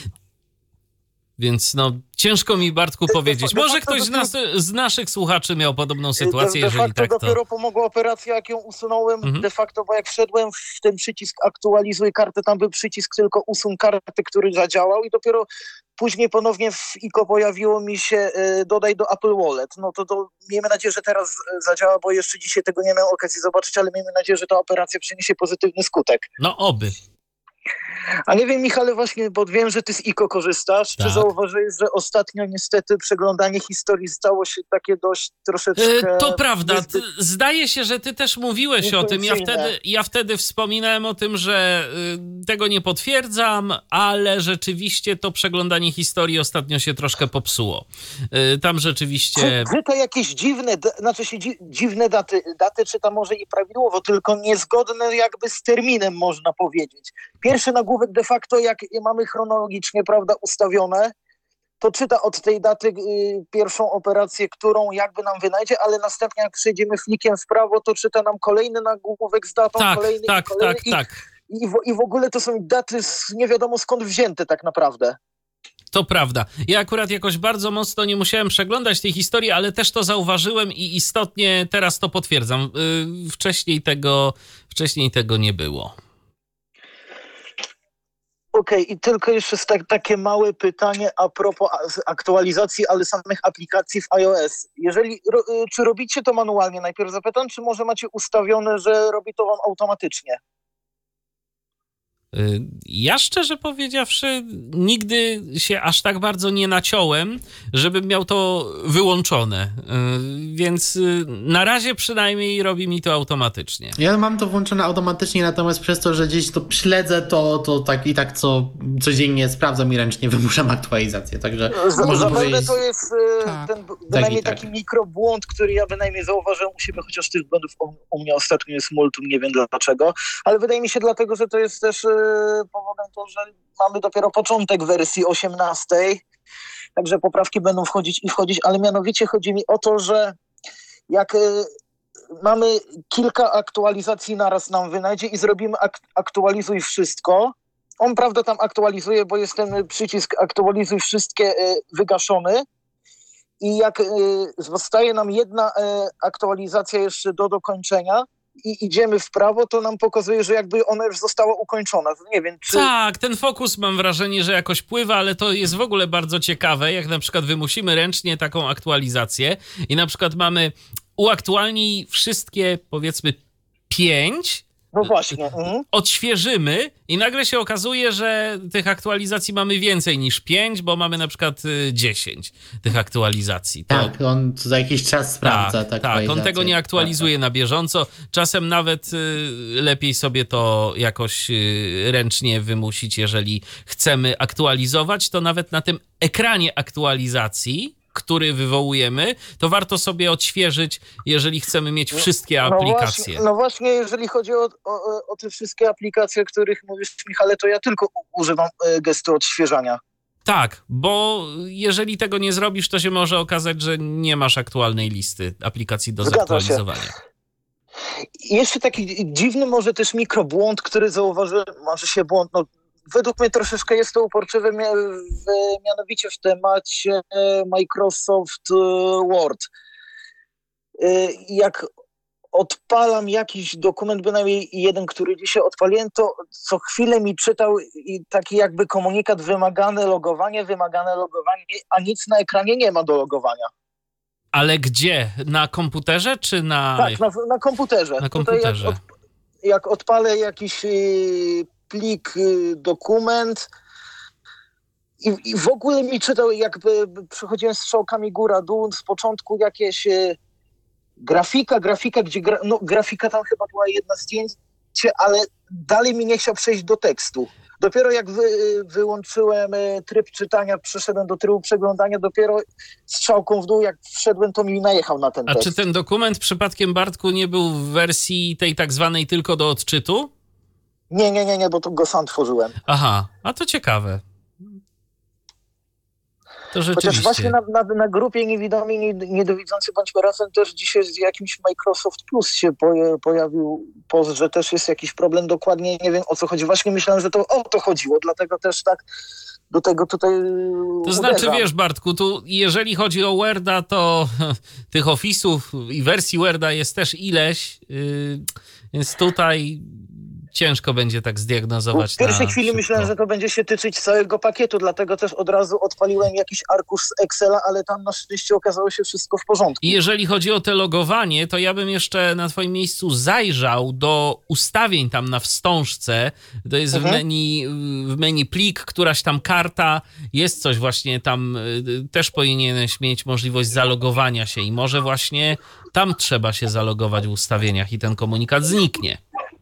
[SPEAKER 2] więc no ciężko mi, Bartku, powiedzieć. Może ktoś z, nas, z naszych słuchaczy miał podobną sytuację,
[SPEAKER 4] de, de
[SPEAKER 2] jeżeli tak, to...
[SPEAKER 4] dopiero pomogła operacja, jak ją usunąłem,
[SPEAKER 2] mhm.
[SPEAKER 4] de facto, bo jak wszedłem w ten przycisk aktualizuj kartę, tam był przycisk tylko usuń kartę, który zadziałał i dopiero później ponownie w I K O pojawiło mi się y, dodaj do Apple Wallet. No to, to miejmy nadzieję, że teraz zadziała, bo jeszcze dzisiaj tego nie miałem okazji zobaczyć, ale miejmy nadzieję, że ta operacja przyniesie pozytywny skutek.
[SPEAKER 2] No oby.
[SPEAKER 4] A nie wiem, Michale, właśnie, bo wiem, że ty z I K O korzystasz. Tak. Czy zauważyłeś, że ostatnio niestety przeglądanie historii stało się takie dość troszeczkę...
[SPEAKER 2] E, to prawda. Ty, zdaje się, że ty też mówiłeś o tym. Ja wtedy, ja wtedy wspominałem o tym, że y, tego nie potwierdzam, ale rzeczywiście to przeglądanie historii ostatnio się troszkę popsuło. Y, tam rzeczywiście...
[SPEAKER 4] Czy, czy to jakieś dziwne, znaczy się dzi, dziwne daty, daty, czy to może i prawidłowo, tylko niezgodne jakby z terminem, można powiedzieć. Pierwszy nagłówek de facto, jak mamy chronologicznie, prawda, ustawione, to czyta od tej daty y, pierwszą operację, którą jakby nam wynajdzie, ale następnie jak przejdziemy flikiem w prawo, to czyta nam kolejny nagłówek z datą,
[SPEAKER 2] tak,
[SPEAKER 4] kolejny
[SPEAKER 2] tak,
[SPEAKER 4] i kolejny.
[SPEAKER 2] Tak,
[SPEAKER 4] i,
[SPEAKER 2] tak.
[SPEAKER 4] I, w, I w ogóle to są daty z nie wiadomo skąd wzięte tak naprawdę.
[SPEAKER 2] To prawda. Ja akurat jakoś bardzo mocno nie musiałem przeglądać tej historii, ale też to zauważyłem i istotnie teraz to potwierdzam. Y, wcześniej tego, wcześniej tego nie było.
[SPEAKER 4] Okej, okay, i tylko jeszcze tak, takie małe pytanie a propos aktualizacji, ale samych aplikacji w iOS. Jeżeli, ro, czy robicie to manualnie? Najpierw zapytam, czy może macie ustawione, że robi to wam automatycznie?
[SPEAKER 2] Ja szczerze powiedziawszy nigdy się aż tak bardzo nie naciąłem, żebym miał to wyłączone, więc na razie przynajmniej robi mi to automatycznie.
[SPEAKER 1] Ja mam to włączone automatycznie, natomiast przez to, że gdzieś to śledzę, to, to tak i tak co codziennie sprawdzam i ręcznie wymuszam aktualizację, także
[SPEAKER 4] Z,
[SPEAKER 1] można powiedzieć...
[SPEAKER 4] to jest tak. ten bynajmniej tak taki tak. mikrobłąd, który ja bynajmniej zauważyłem u siebie, chociaż tych błędów u, u mnie ostatnio jest multum, nie wiem dlaczego, ale wydaje mi się dlatego, że to jest też powodem to, że mamy dopiero początek wersji osiemnastej, także poprawki będą wchodzić i wchodzić, ale mianowicie chodzi mi o to, że jak y, mamy kilka aktualizacji naraz nam wynajdzie i zrobimy ak- aktualizuj wszystko, on prawda tam aktualizuje, bo jest ten przycisk aktualizuj wszystkie y, wygaszony i jak y, zostaje nam jedna y, aktualizacja jeszcze do dokończenia, i idziemy w prawo, to nam pokazuje, że jakby ona już została ukończona. Nie wiem, czy...
[SPEAKER 2] Tak, ten fokus mam wrażenie, że jakoś pływa, ale to jest w ogóle bardzo ciekawe, jak na przykład wymusimy ręcznie taką aktualizację i na przykład mamy uaktualnij wszystkie, powiedzmy, pięć
[SPEAKER 4] No właśnie. Mhm.
[SPEAKER 2] odświeżymy i nagle się okazuje, że tych aktualizacji mamy więcej niż pięć, bo mamy na przykład dziesięć tych aktualizacji. To...
[SPEAKER 1] Tak, on za jakiś czas sprawdza.
[SPEAKER 2] Tak, tak, on tego nie aktualizuje na bieżąco. Czasem nawet y, lepiej sobie to jakoś y, ręcznie wymusić, jeżeli chcemy aktualizować, to nawet na tym ekranie aktualizacji, który wywołujemy, to warto sobie odświeżyć, jeżeli chcemy mieć wszystkie
[SPEAKER 4] no
[SPEAKER 2] aplikacje.
[SPEAKER 4] Właśnie, no właśnie, jeżeli chodzi o, o, o te wszystkie aplikacje, o których mówisz, Michale, to ja tylko używam gestu odświeżania.
[SPEAKER 2] Tak, bo jeżeli tego nie zrobisz, to się może okazać, że nie masz aktualnej listy aplikacji do
[SPEAKER 4] Zgadza
[SPEAKER 2] zaktualizowania.
[SPEAKER 4] Się. I jeszcze taki dziwny może też mikrobłąd, który zauważyłem, może się błąd, no według mnie troszeczkę jest to uporczywe, mianowicie w temacie Microsoft Word. Jak odpalam jakiś dokument, bynajmniej jeden, który dzisiaj odpaliłem, to co chwilę mi czytał taki jakby komunikat wymagane logowanie, wymagane logowanie, a nic na ekranie nie ma do logowania.
[SPEAKER 2] Ale gdzie? Na komputerze czy na...
[SPEAKER 4] Tak, na, na komputerze.
[SPEAKER 2] Na komputerze.
[SPEAKER 4] Jak, od, jak odpalę jakiś plik, dokument i, i w ogóle mi czytał, jakby przechodziłem strzałkami góra-dół, z początku jakieś grafika, grafika, gdzie gra, no, grafika tam chyba była jedna zdjęcie, ale dalej mi nie chciał przejść do tekstu. Dopiero jak wy, wyłączyłem tryb czytania, przeszedłem do trybu przeglądania, dopiero strzałką w dół, jak wszedłem, to mi najechał na ten
[SPEAKER 2] A
[SPEAKER 4] tekst.
[SPEAKER 2] czy ten dokument przypadkiem, Bartku, nie był w wersji tej tak zwanej tylko do odczytu?
[SPEAKER 4] Nie, nie, nie, nie, bo to go sam tworzyłem.
[SPEAKER 2] Aha, a to ciekawe. To rzeczywiście.
[SPEAKER 4] Chociaż właśnie na, na, na grupie Niewidomi, Niedowidzący bądźmy razem też dzisiaj z jakimś Microsoft Plus się poje, pojawił post, że też jest jakiś problem. Dokładnie nie wiem, o co chodzi. Właśnie myślałem, że to o to chodziło, dlatego też tak do tego tutaj
[SPEAKER 2] To znaczy,
[SPEAKER 4] uderzam.
[SPEAKER 2] wiesz, Bartku, tu jeżeli chodzi o Worda, to tych ofisów i wersji Worda jest też ileś, yy, więc tutaj ciężko będzie tak zdiagnozować.
[SPEAKER 4] W pierwszej
[SPEAKER 2] na
[SPEAKER 4] chwili
[SPEAKER 2] szybko.
[SPEAKER 4] myślałem, że to będzie się tyczyć całego pakietu, dlatego też od razu odpaliłem jakiś arkusz z Excela, ale tam na szczęście okazało się wszystko w porządku.
[SPEAKER 2] I jeżeli chodzi o te logowanie, to ja bym jeszcze na twoim miejscu zajrzał do ustawień tam na wstążce. To jest
[SPEAKER 4] Mhm.
[SPEAKER 2] w menu, w menu plik, któraś tam karta, jest coś właśnie tam, y, też powinieneś mieć możliwość zalogowania się i może właśnie tam trzeba się zalogować w ustawieniach i ten komunikat zniknie.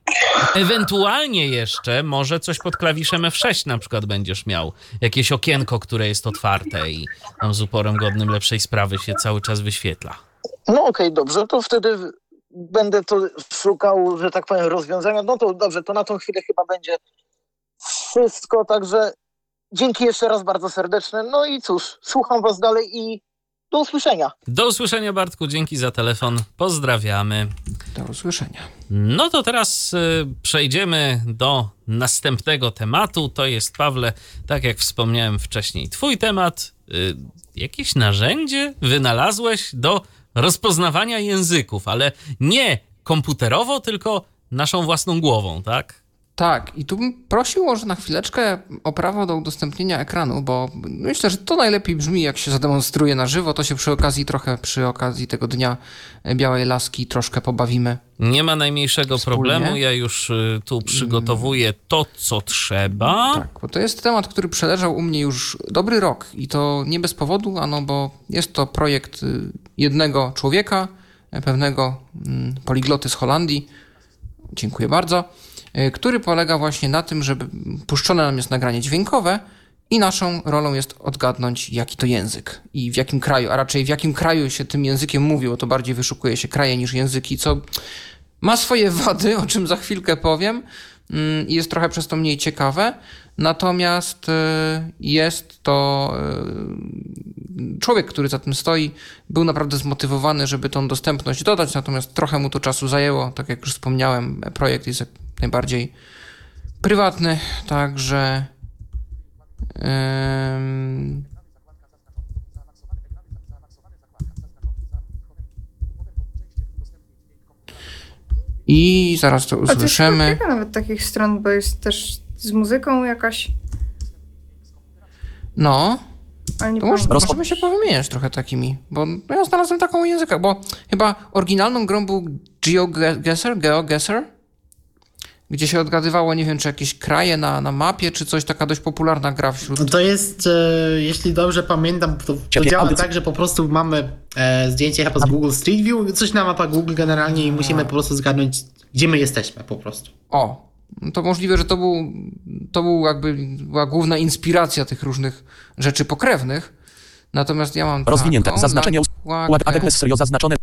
[SPEAKER 2] Ewentualnie jeszcze może coś pod klawiszem F sześć na przykład będziesz miał. Jakieś okienko, które jest otwarte i tam z uporem godnym lepszej sprawy się cały czas wyświetla.
[SPEAKER 4] No okej, okay, dobrze, to wtedy będę to szukał, że tak powiem, rozwiązania. No to dobrze, to na tą chwilę chyba będzie wszystko, także dzięki jeszcze raz bardzo serdeczne. No i cóż, słucham was dalej i do usłyszenia.
[SPEAKER 2] Do usłyszenia, Bartku, dzięki za telefon. Pozdrawiamy.
[SPEAKER 3] Do usłyszenia.
[SPEAKER 2] No to teraz y, przejdziemy do następnego tematu. To jest, Pawle, tak jak wspomniałem wcześniej, twój temat. Y, jakieś narzędzie wynalazłeś do rozpoznawania języków, ale nie komputerowo, tylko naszą własną głową, tak?
[SPEAKER 3] Tak, i tu bym prosił może na chwileczkę o prawo do udostępnienia ekranu, bo myślę, że to najlepiej brzmi, jak się zademonstruje na żywo, to się przy okazji trochę, przy okazji tego Dnia Białej Laski troszkę pobawimy.
[SPEAKER 2] Nie ma najmniejszego
[SPEAKER 3] Wspólnie.
[SPEAKER 2] problemu, ja już y, tu przygotowuję to, co trzeba.
[SPEAKER 3] Tak, bo to jest temat, który przeleżał u mnie już dobry rok i to nie bez powodu, ano bo jest to projekt y, jednego człowieka, pewnego mm, poligloty z Holandii, dziękuję bardzo, który polega właśnie na tym, żeby puszczone nam jest nagranie dźwiękowe i naszą rolą jest odgadnąć, jaki to język i w jakim kraju, a raczej w jakim kraju się tym językiem mówi, bo to bardziej wyszukuje się kraje niż języki, co ma swoje wady, o czym za chwilkę powiem i jest trochę przez to mniej ciekawe, natomiast jest to człowiek, który za tym stoi, był naprawdę zmotywowany, żeby tą dostępność dodać, natomiast trochę mu to czasu zajęło, tak jak już wspomniałem, projekt jest najbardziej prywatny, także ym... i zaraz to usłyszymy.
[SPEAKER 5] A to jest kilka nawet takich stron, bo jest też z muzyką jakaś.
[SPEAKER 3] No,
[SPEAKER 5] Ale nie
[SPEAKER 3] to może,
[SPEAKER 5] pamiętam.
[SPEAKER 3] możemy się powymieniać trochę takimi, bo no ja znalazłem taką języka, bo chyba oryginalną grą był GeoGuessr, GeoGuessr, gdzie się odgadywało, nie wiem, czy jakieś kraje na, na mapie, czy coś, taka dość popularna gra wśród...
[SPEAKER 1] To jest, e, jeśli dobrze pamiętam, to, to działa tak, że po prostu mamy e, zdjęcie chyba z Google Street View, coś na mapach Google generalnie i musimy po prostu zgadnąć, gdzie my jesteśmy po prostu.
[SPEAKER 3] O, to możliwe, że to był, to był jakby była główna inspiracja tych różnych rzeczy pokrewnych. Natomiast ja mam
[SPEAKER 6] rozwinięte
[SPEAKER 3] taką
[SPEAKER 6] zaznaczenie
[SPEAKER 3] nakładę
[SPEAKER 6] zaznaczone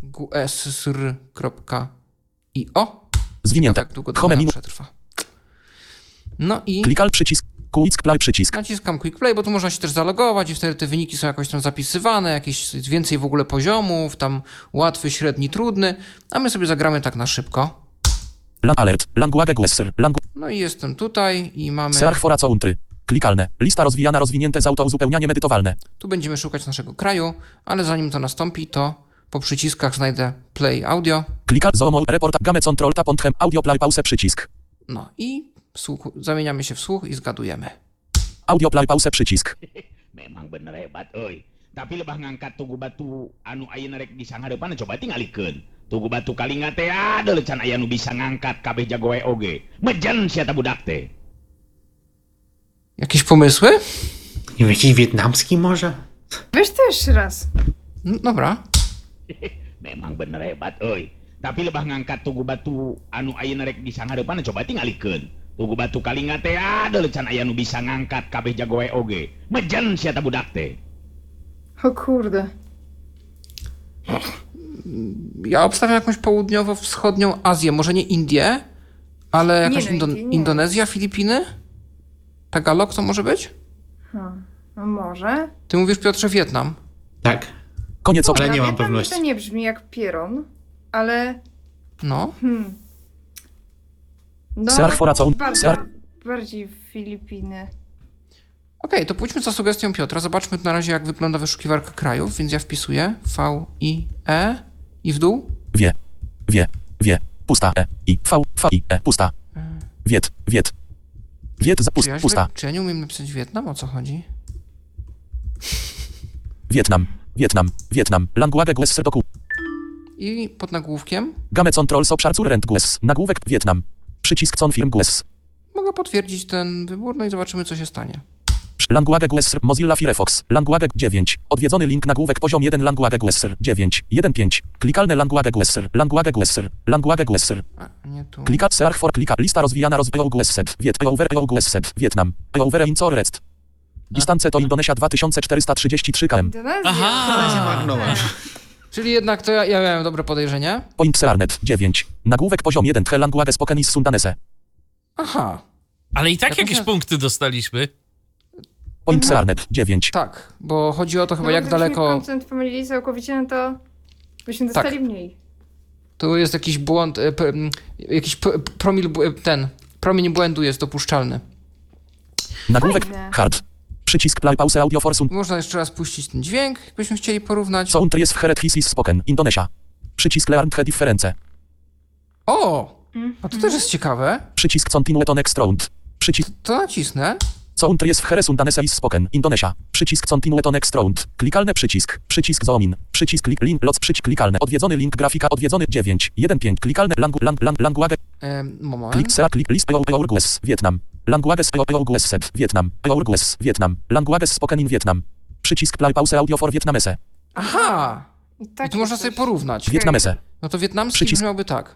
[SPEAKER 3] guesr.io.
[SPEAKER 6] zwinięte
[SPEAKER 3] Tak długo
[SPEAKER 6] home menu
[SPEAKER 3] przetrwa. No i
[SPEAKER 6] klikal przycisk quick play przycisk
[SPEAKER 3] naciskam Quick Play, bo tu można się też zalogować i wtedy te wyniki są jakoś tam zapisywane, jakieś więcej w ogóle poziomów, tam łatwy, średni, trudny, a my sobie zagramy tak na szybko.
[SPEAKER 6] Lan alert language guesser lang
[SPEAKER 3] No i jestem tutaj i mamy...
[SPEAKER 6] search for a country klikalne lista rozwijana rozwinięte z autouzupełnianie medytowalne.
[SPEAKER 3] Tu będziemy szukać naszego kraju, ale zanim to nastąpi, to po przyciskach znajdę Play Audio.
[SPEAKER 6] Klikal zoom report game control tap on hem audio play pause przycisk.
[SPEAKER 3] No i słuch, zamieniamy się w słuch i zgadujemy.
[SPEAKER 6] Audio play pause przycisk.
[SPEAKER 7] Memang bener hebat euy. Tapi lebah ngangkat tugu batu anu ayeuna rek di sangareupan coba tingalikeun. Tugu batu Kalinga teh ada lecan aya nu bisa ngangkat kabeh jago wae oge. Mejan sia ta budak teh.
[SPEAKER 3] Jakieś pomysły?
[SPEAKER 1] Nie wiem, jakiś wietnamski może?
[SPEAKER 5] Weź też raz.
[SPEAKER 3] No, dobra.
[SPEAKER 7] Memang bener hebat euy. Tapi lebah ngangkat tugu batu anu ayeuna rek di sangareupan coba tingalikeun. Tugu batu Kalinga teh ada lecan aya nu bisa ngangkat kabeh jago wae oge. Mejan sia ta budak teh.
[SPEAKER 5] O kurde.
[SPEAKER 3] Ja obstawiam jakąś południowo-wschodnią Azję, może nie Indię, ale jakaś
[SPEAKER 5] Nie, no,
[SPEAKER 3] Indo-
[SPEAKER 5] Indie nie.
[SPEAKER 3] Indonezja, Filipiny? Tagalog to może być?
[SPEAKER 5] Hmm. No może.
[SPEAKER 3] Ty mówisz, Piotrze, Wietnam.
[SPEAKER 1] Tak.
[SPEAKER 6] Koniec
[SPEAKER 1] Ale
[SPEAKER 5] No,
[SPEAKER 1] nie mam
[SPEAKER 5] Wietnam
[SPEAKER 1] pewności.
[SPEAKER 5] To nie brzmi jak pieron, ale...
[SPEAKER 3] No.
[SPEAKER 5] Hmm. No,
[SPEAKER 6] Search for a country.
[SPEAKER 5] bardziej,
[SPEAKER 6] Search-
[SPEAKER 5] bardziej Filipiny.
[SPEAKER 3] Okej, to pójdźmy za sugestią Piotra. Zobaczmy na razie, jak wygląda wyszukiwarka krajów, więc ja wpisuję V, I, E i w dół.
[SPEAKER 6] Wie wie wie pusta e i v v i e pusta. Wiet wiet Wiet za
[SPEAKER 3] Czy
[SPEAKER 6] pust,
[SPEAKER 3] ja, źle,
[SPEAKER 6] pusta.
[SPEAKER 3] czy ja nie umiem napisać Wietnam? O co chodzi?
[SPEAKER 6] Wietnam Wietnam Wietnam language guesser doku
[SPEAKER 3] I pod nagłówkiem
[SPEAKER 6] game control obszar current guess nagłówek Wietnam przycisk confirm guess
[SPEAKER 3] mogę potwierdzić ten wybór, no i zobaczymy, co się stanie.
[SPEAKER 6] language guesser Mozilla Firefox language dziewięć odwiedzony link nagłówek poziom jeden language guesser dziewięć jeden pięć klikalne language guesser language guesser language guesser
[SPEAKER 3] A, nie tu.
[SPEAKER 6] klika search for klika lista rozwijana rozwijał guesset Wiet over guesset Wietnam over in rest dystance to Indonesia dwa tysiące czterysta trzydzieści trzy kilometry.
[SPEAKER 5] Indonezja.
[SPEAKER 2] Aha!
[SPEAKER 3] Czyli jednak to ja, ja miałem dobre podejrzenie.
[SPEAKER 6] Point Searnet dziewięć nagłówek poziom jeden Tche language spoken is Sundanese.
[SPEAKER 3] Aha,
[SPEAKER 2] Ale i tak
[SPEAKER 3] Jak
[SPEAKER 2] jakieś
[SPEAKER 3] można-
[SPEAKER 2] punkty dostaliśmy.
[SPEAKER 6] Point Searnet dziewięć
[SPEAKER 3] tak, bo chodzi o to chyba,
[SPEAKER 5] No,
[SPEAKER 3] jak
[SPEAKER 5] gdybyśmy
[SPEAKER 3] daleko...
[SPEAKER 5] koncent pomylili całkowicie, no to byśmy dostali
[SPEAKER 3] Tak.
[SPEAKER 5] mniej.
[SPEAKER 3] Tu jest jakiś błąd, e, p, m, jakiś p, promil, bł- ten, promień błędu jest dopuszczalny.
[SPEAKER 6] nagłówek
[SPEAKER 5] Fajne.
[SPEAKER 6] hard przycisk play pause audio for sound
[SPEAKER 3] Można jeszcze raz puścić ten dźwięk, jakbyśmy chcieli porównać.
[SPEAKER 6] sound jest w heret his is spoken Indonesia przycisk learn the difference
[SPEAKER 3] O! A to też jest ciekawe.
[SPEAKER 6] przycisk continue to next round przycisk
[SPEAKER 3] To nacisnę.
[SPEAKER 6] sound jest w here Sundanese is spoken Indonesia przycisk continue to next round klikalny przycisk przycisk zoom in przycisk klik link loc przycisk klikalny odwiedzony link grafika odwiedzony dziewięć jeden pięć klikalny lang lang lang language
[SPEAKER 3] E, moment.
[SPEAKER 6] klik sea klik list our guess Wietnam language our guess set Wietnam our guess Wietnam language spoken in Wietnam przycisk play pause audio for Vietnamese
[SPEAKER 3] Aha!
[SPEAKER 5] I,
[SPEAKER 3] I
[SPEAKER 5] tak
[SPEAKER 3] tu można
[SPEAKER 5] jest
[SPEAKER 3] sobie
[SPEAKER 5] coś.
[SPEAKER 3] porównać.
[SPEAKER 6] Wietnamese
[SPEAKER 3] No to wietnamski
[SPEAKER 6] Przycisk.
[SPEAKER 3] brzmiałby tak.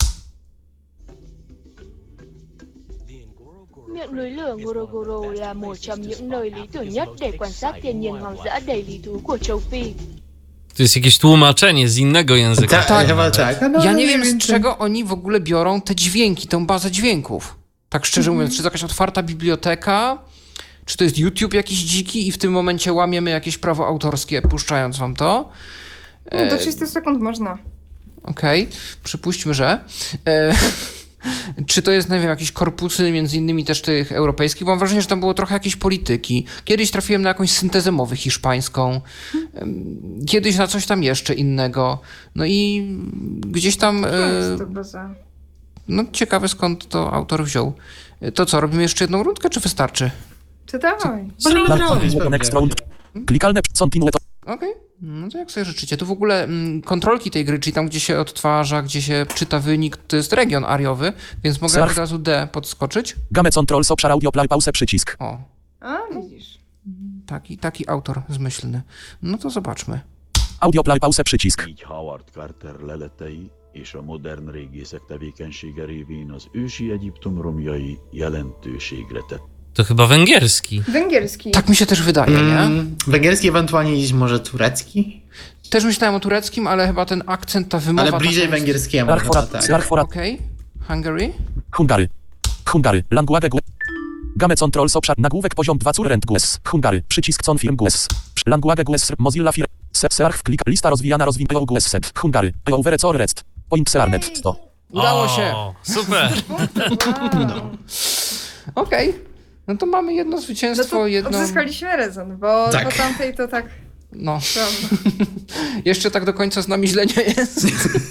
[SPEAKER 8] Miệng núi lửa Ngorogoro là một trong những nơi lý tưởng nhất để quan sát thiên nhiên hoang dã đầy lý thú của châu Phi.
[SPEAKER 2] To jest jakieś tłumaczenie z innego języka.
[SPEAKER 1] Tak, tak, chyba tak. No,
[SPEAKER 3] Ja nie
[SPEAKER 1] mniej
[SPEAKER 3] wiem, z
[SPEAKER 1] więcej.
[SPEAKER 3] czego oni w ogóle biorą te dźwięki, tę bazę dźwięków. Tak szczerze mówiąc, czy to jakaś otwarta biblioteka, czy to jest YouTube jakiś dziki i w tym momencie łamiemy jakieś prawo autorskie, puszczając wam to.
[SPEAKER 5] No, do trzydziestu sekund można.
[SPEAKER 3] Okej, przypuśćmy, że. E, czy to jest, nie wiem, jakieś korpusy, między innymi też tych europejskich? Bo mam wrażenie, że tam było trochę jakiejś polityki. Kiedyś trafiłem na jakąś syntezę mowy hiszpańską. Em, Kiedyś na coś tam jeszcze innego. No i gdzieś tam...
[SPEAKER 5] To
[SPEAKER 3] E,
[SPEAKER 5] jest to baza.
[SPEAKER 3] no ciekawe, skąd to autor wziął. E, To co, robimy jeszcze jedną rundkę, czy wystarczy?
[SPEAKER 5] Czy dawaj?
[SPEAKER 1] Zrobić
[SPEAKER 6] Continue to next round klikalne continue to
[SPEAKER 3] Okej, No to jak sobie życzycie? Tu w ogóle mm, kontrolki tej gry, czyli tam, gdzie się odtwarza, gdzie się czyta wynik, to jest region ariowy, więc mogę
[SPEAKER 6] Surf.
[SPEAKER 3] od razu D podskoczyć.
[SPEAKER 6] Game controls obszar audio play pause przycisk.
[SPEAKER 3] O,
[SPEAKER 5] A, widzisz.
[SPEAKER 3] taki, taki autor zmyślny. No to zobaczmy.
[SPEAKER 6] Audio play pause przycisk.
[SPEAKER 9] Így Howard Carter leletei és a modern régészek tevékenysége révén az ősi Egyiptom romjai jelentőségre tett.
[SPEAKER 2] To chyba węgierski.
[SPEAKER 5] Węgierski.
[SPEAKER 3] Tak mi się też wydaje, nie?
[SPEAKER 1] Mm, węgierski, ewentualnie gdzieś może turecki?
[SPEAKER 3] Też myślałem o tureckim, ale chyba ten akcent, ta wymowa...
[SPEAKER 1] Ale bliżej
[SPEAKER 3] taka jest-
[SPEAKER 1] węgierskiemu.
[SPEAKER 6] Sarf
[SPEAKER 1] chyba
[SPEAKER 6] for
[SPEAKER 1] tak.
[SPEAKER 6] Sarf for
[SPEAKER 3] Okej. Hungary?
[SPEAKER 6] Hungary. Hungary. Language gu... Game controls obszar nagłówek poziom dwa current G U S. Hungary. Przycisk confirm G U S. Language G U S. Mozilla Fire. Surf klik. Lista rozwijana rozwin G U S set. Hungary. Overec or rest. Point Searnet sto.
[SPEAKER 3] Udało się.
[SPEAKER 2] O, super.
[SPEAKER 5] Wow.
[SPEAKER 3] Okej. No to mamy jedno
[SPEAKER 5] No
[SPEAKER 3] zwycięstwo,
[SPEAKER 5] to
[SPEAKER 3] jedno...
[SPEAKER 5] odzyskaliśmy rezon, bo
[SPEAKER 1] Tak.
[SPEAKER 5] po tamtej to tak...
[SPEAKER 3] No.
[SPEAKER 5] Prawda.
[SPEAKER 3] Jeszcze tak do końca z nami źle nie jest.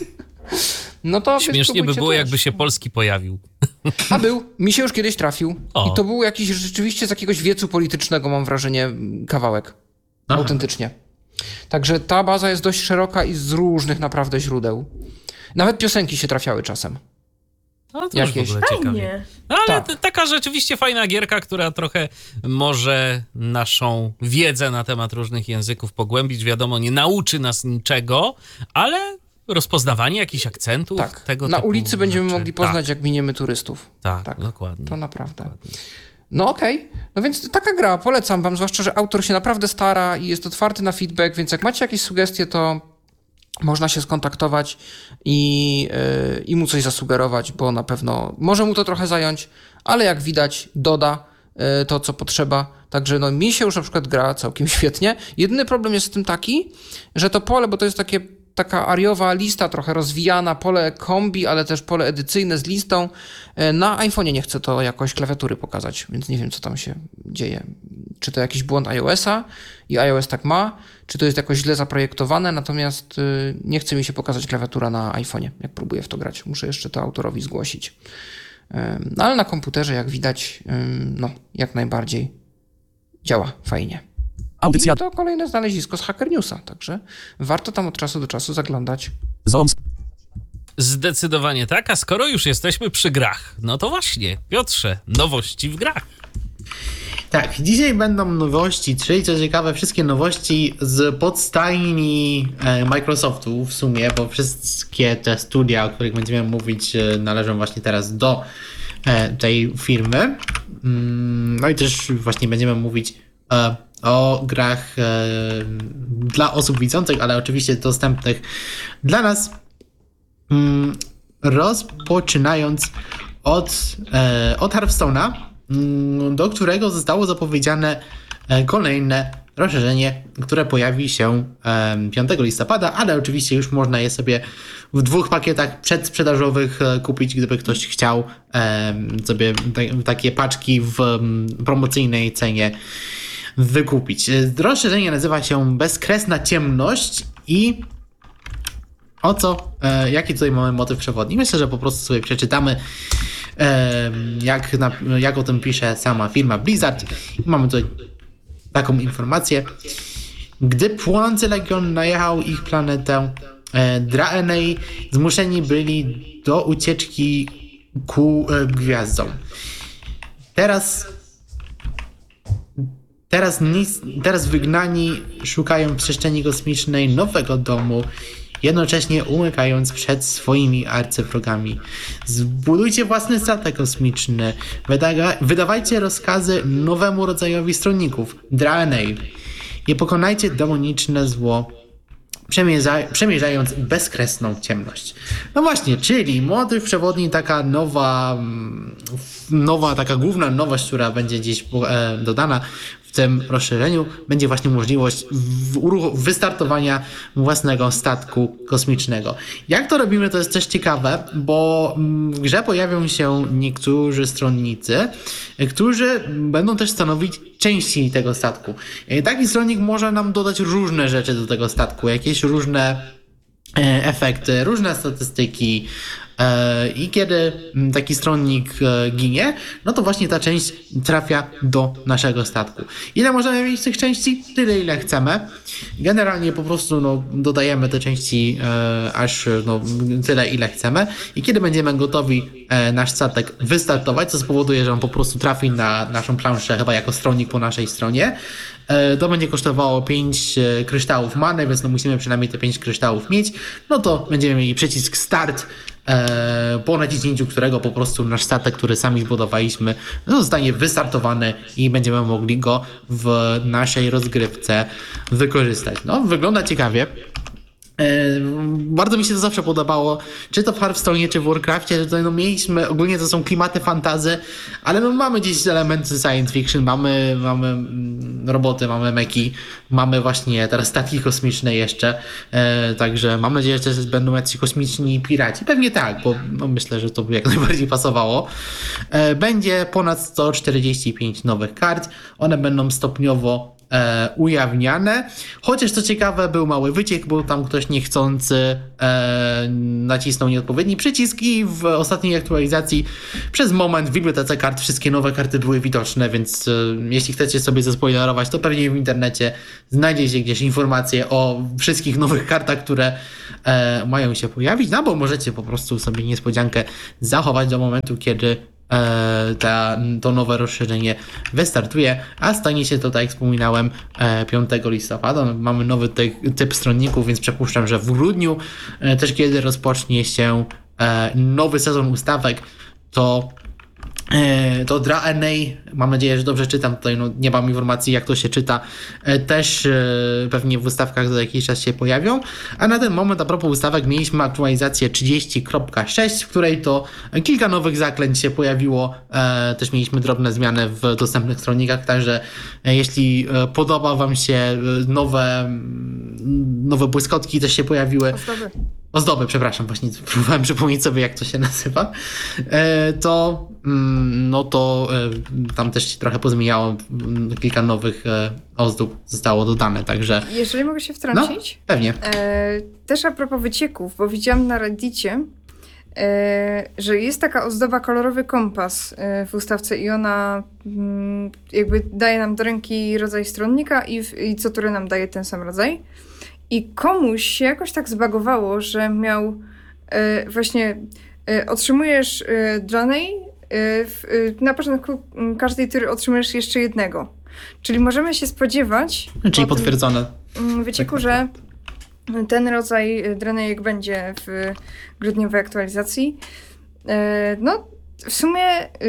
[SPEAKER 3] No to wy
[SPEAKER 2] Śmiesznie by
[SPEAKER 3] spróbujcie
[SPEAKER 2] było,
[SPEAKER 3] też.
[SPEAKER 2] jakby się polski pojawił.
[SPEAKER 3] A był. Mi się już kiedyś trafił.
[SPEAKER 2] O.
[SPEAKER 3] I to był jakiś rzeczywiście z jakiegoś wiecu politycznego, mam wrażenie, kawałek.
[SPEAKER 1] Aha.
[SPEAKER 3] Autentycznie. Także ta baza jest dość szeroka i z różnych naprawdę źródeł. Nawet piosenki się trafiały czasem.
[SPEAKER 2] No to już w
[SPEAKER 3] Jakieś.
[SPEAKER 2] ogóle ciekawie.
[SPEAKER 5] Fajnie.
[SPEAKER 2] No, ale
[SPEAKER 3] Tak.
[SPEAKER 2] t- taka rzeczywiście fajna gierka, która trochę może naszą wiedzę na temat różnych języków pogłębić. Wiadomo, nie nauczy nas niczego, ale rozpoznawanie jakichś akcentów,
[SPEAKER 3] Tak.
[SPEAKER 2] tego
[SPEAKER 3] Na
[SPEAKER 2] typu
[SPEAKER 3] ulicy będziemy
[SPEAKER 2] rzeczy.
[SPEAKER 3] mogli poznać, jak miniemy turystów.
[SPEAKER 2] Tak,
[SPEAKER 3] Tak.
[SPEAKER 2] tak, dokładnie.
[SPEAKER 3] To naprawdę. No okej. No więc taka gra, polecam wam, zwłaszcza, że autor się naprawdę stara i jest otwarty na feedback, więc jak macie jakieś sugestie, to można się skontaktować i, yy, i mu coś zasugerować, bo na pewno może mu to trochę zająć, ale jak widać doda yy, to, co potrzeba. Także no mi się już na przykład gra całkiem świetnie. Jedyny problem jest z tym taki, że to pole, bo to jest takie taka ariowa lista, trochę rozwijana, pole kombi, ale też pole edycyjne z listą. Na iPhone'ie nie chcę to jakoś klawiatury pokazać, więc nie wiem, co tam się dzieje. Czy to jakiś błąd iOS-a i iOS tak ma, czy to jest jakoś źle zaprojektowane, natomiast nie chce mi się pokazać klawiatura na iPhone'ie, jak próbuję w to grać. Muszę jeszcze to autorowi zgłosić. No ale na komputerze, jak widać, no jak najbardziej działa fajnie.
[SPEAKER 6] Audycja.
[SPEAKER 3] I to kolejne znalezisko z Hacker Newsa, także warto tam od czasu do czasu zaglądać.
[SPEAKER 6] Zooms.
[SPEAKER 2] Zdecydowanie tak, a skoro już jesteśmy przy grach, no to właśnie, Piotrze, nowości w grach.
[SPEAKER 1] Tak, dzisiaj będą nowości, czyli co ciekawe, wszystkie nowości z podstajni e, Microsoftu w sumie, bo wszystkie te studia, o których będziemy mówić, e, należą właśnie teraz do e, tej firmy. Mm, no i też właśnie będziemy mówić e, o grach e, dla osób widzących, ale oczywiście dostępnych dla nas. Mm, rozpoczynając od, e, od Hearthstone'a, do którego zostało zapowiedziane kolejne rozszerzenie, które pojawi się piątego listopada, ale oczywiście już można je sobie w dwóch pakietach przedsprzedażowych kupić, gdyby ktoś chciał sobie takie paczki w promocyjnej cenie wykupić. Rozszerzenie nazywa się Bezkresna Ciemność i o co, jaki tutaj mamy motyw przewodni? Myślę, że po prostu sobie przeczytamy, jak, na, jak o tym pisze sama firma Blizzard. Mamy tutaj taką informację. Gdy płonący legion najechał ich planetę, Draenei zmuszeni byli do ucieczki ku gwiazdom. Teraz teraz, nic, teraz wygnani szukają w przestrzeni kosmicznej nowego domu, jednocześnie umykając przed swoimi arcywrogami. Zbudujcie własny statek kosmiczny. Wydaga- wydawajcie rozkazy nowemu rodzajowi stronników, Draenei. I pokonajcie demoniczne zło, przemierza- przemierzając bezkresną ciemność. No właśnie, czyli motyw przewodni, taka nowa, nowa, taka główna nowość, która będzie gdzieś e, dodana w tym rozszerzeniu, będzie właśnie możliwość w, uruch- wystartowania własnego statku kosmicznego. Jak to robimy, to jest też ciekawe, bo w grze pojawią się niektórzy stronnicy, którzy będą też stanowić części tego statku. Taki stronnik może nam dodać różne rzeczy do tego statku, jakieś różne efekty, różne statystyki. I kiedy taki stronnik ginie, no to właśnie ta część trafia do naszego statku. Ile możemy mieć tych części? Tyle, ile chcemy. Generalnie po prostu no, dodajemy te części e, aż no, tyle, ile chcemy. I kiedy będziemy gotowi e, nasz statek wystartować, co spowoduje, że on po prostu trafi na naszą planszę, chyba jako stronnik po naszej stronie, e, to będzie kosztowało pięć kryształów many, więc no, musimy przynajmniej te pięć kryształów mieć. No to będziemy mieli przycisk start, po naciśnięciu którego po prostu nasz statek, który sami zbudowaliśmy, zostanie wystartowany i będziemy mogli go w naszej rozgrywce wykorzystać. No, wygląda ciekawie. Bardzo mi się to zawsze podobało, czy to w Hearthstone, czy w Warcraftie, że tutaj no mieliśmy, ogólnie to są klimaty fantasy, ale no mamy gdzieś elementy science fiction, mamy, mamy roboty, mamy meki, mamy właśnie teraz statki kosmiczne jeszcze, e, także mam nadzieję, że też będą jacyś kosmiczni piraci, pewnie tak, bo no myślę, że to by jak najbardziej pasowało. E, będzie ponad sto czterdzieści pięć nowych kart, one będą stopniowo E, ujawniane, chociaż co ciekawe był mały wyciek, bo tam ktoś niechcący e, nacisnął nieodpowiedni przycisk i w ostatniej aktualizacji przez moment w bibliotece kart wszystkie nowe karty były widoczne, więc e, jeśli chcecie sobie zaspoilerować, to pewnie w internecie znajdziecie gdzieś informacje o wszystkich nowych kartach, które e, mają się pojawić, no bo możecie po prostu sobie niespodziankę zachować do momentu, kiedy Ta, to nowe rozszerzenie wystartuje, a stanie się to, tak jak wspominałem, piątego listopada. Mamy nowy typ, typ stronników, więc przypuszczam, że w grudniu, też kiedy rozpocznie się nowy sezon ustawek, to to Dra N A, mam nadzieję, że dobrze czytam, tutaj no, nie mam informacji, jak to się czyta, też pewnie w ustawkach za jakiś czas się pojawią, a na ten moment a propos ustawek mieliśmy aktualizację trzydzieści kropka sześć, w której to kilka nowych zaklęć się pojawiło, też mieliśmy drobne zmiany w dostępnych stronnikach, także jeśli podoba wam się nowe nowe błyskotki też się pojawiły.
[SPEAKER 5] Ozdoby.
[SPEAKER 1] Ozdoby, przepraszam, właśnie próbowałem przypomnieć sobie, jak to się nazywa, to no to tam też się trochę pozmieniało, kilka nowych ozdób zostało dodane, także...
[SPEAKER 5] Jeżeli mogę się wtrącić?
[SPEAKER 1] No, pewnie.
[SPEAKER 5] E, też a propos wycieków, bo widziałam na Reddicie, e, że jest taka ozdoba kolorowy kompas e, w ustawce i ona m, jakby daje nam do ręki rodzaj stronnika i, w, i co turę nam daje ten sam rodzaj. I komuś się jakoś tak zbagowało, że miał e, właśnie e, otrzymujesz e, Dranej, na początku każdej tury otrzymujesz jeszcze jednego. Czyli możemy się spodziewać...
[SPEAKER 1] Czyli po potwierdzone.
[SPEAKER 5] Tym wycieku, że ten rodzaj dranejek będzie w grudniowej aktualizacji. No, w sumie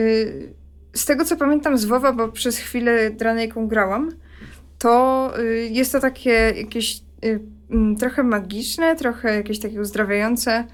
[SPEAKER 5] z tego, co pamiętam z WoWa, bo przez chwilę dranejką grałam, to jest to takie jakieś trochę magiczne, trochę jakieś takie uzdrawiające.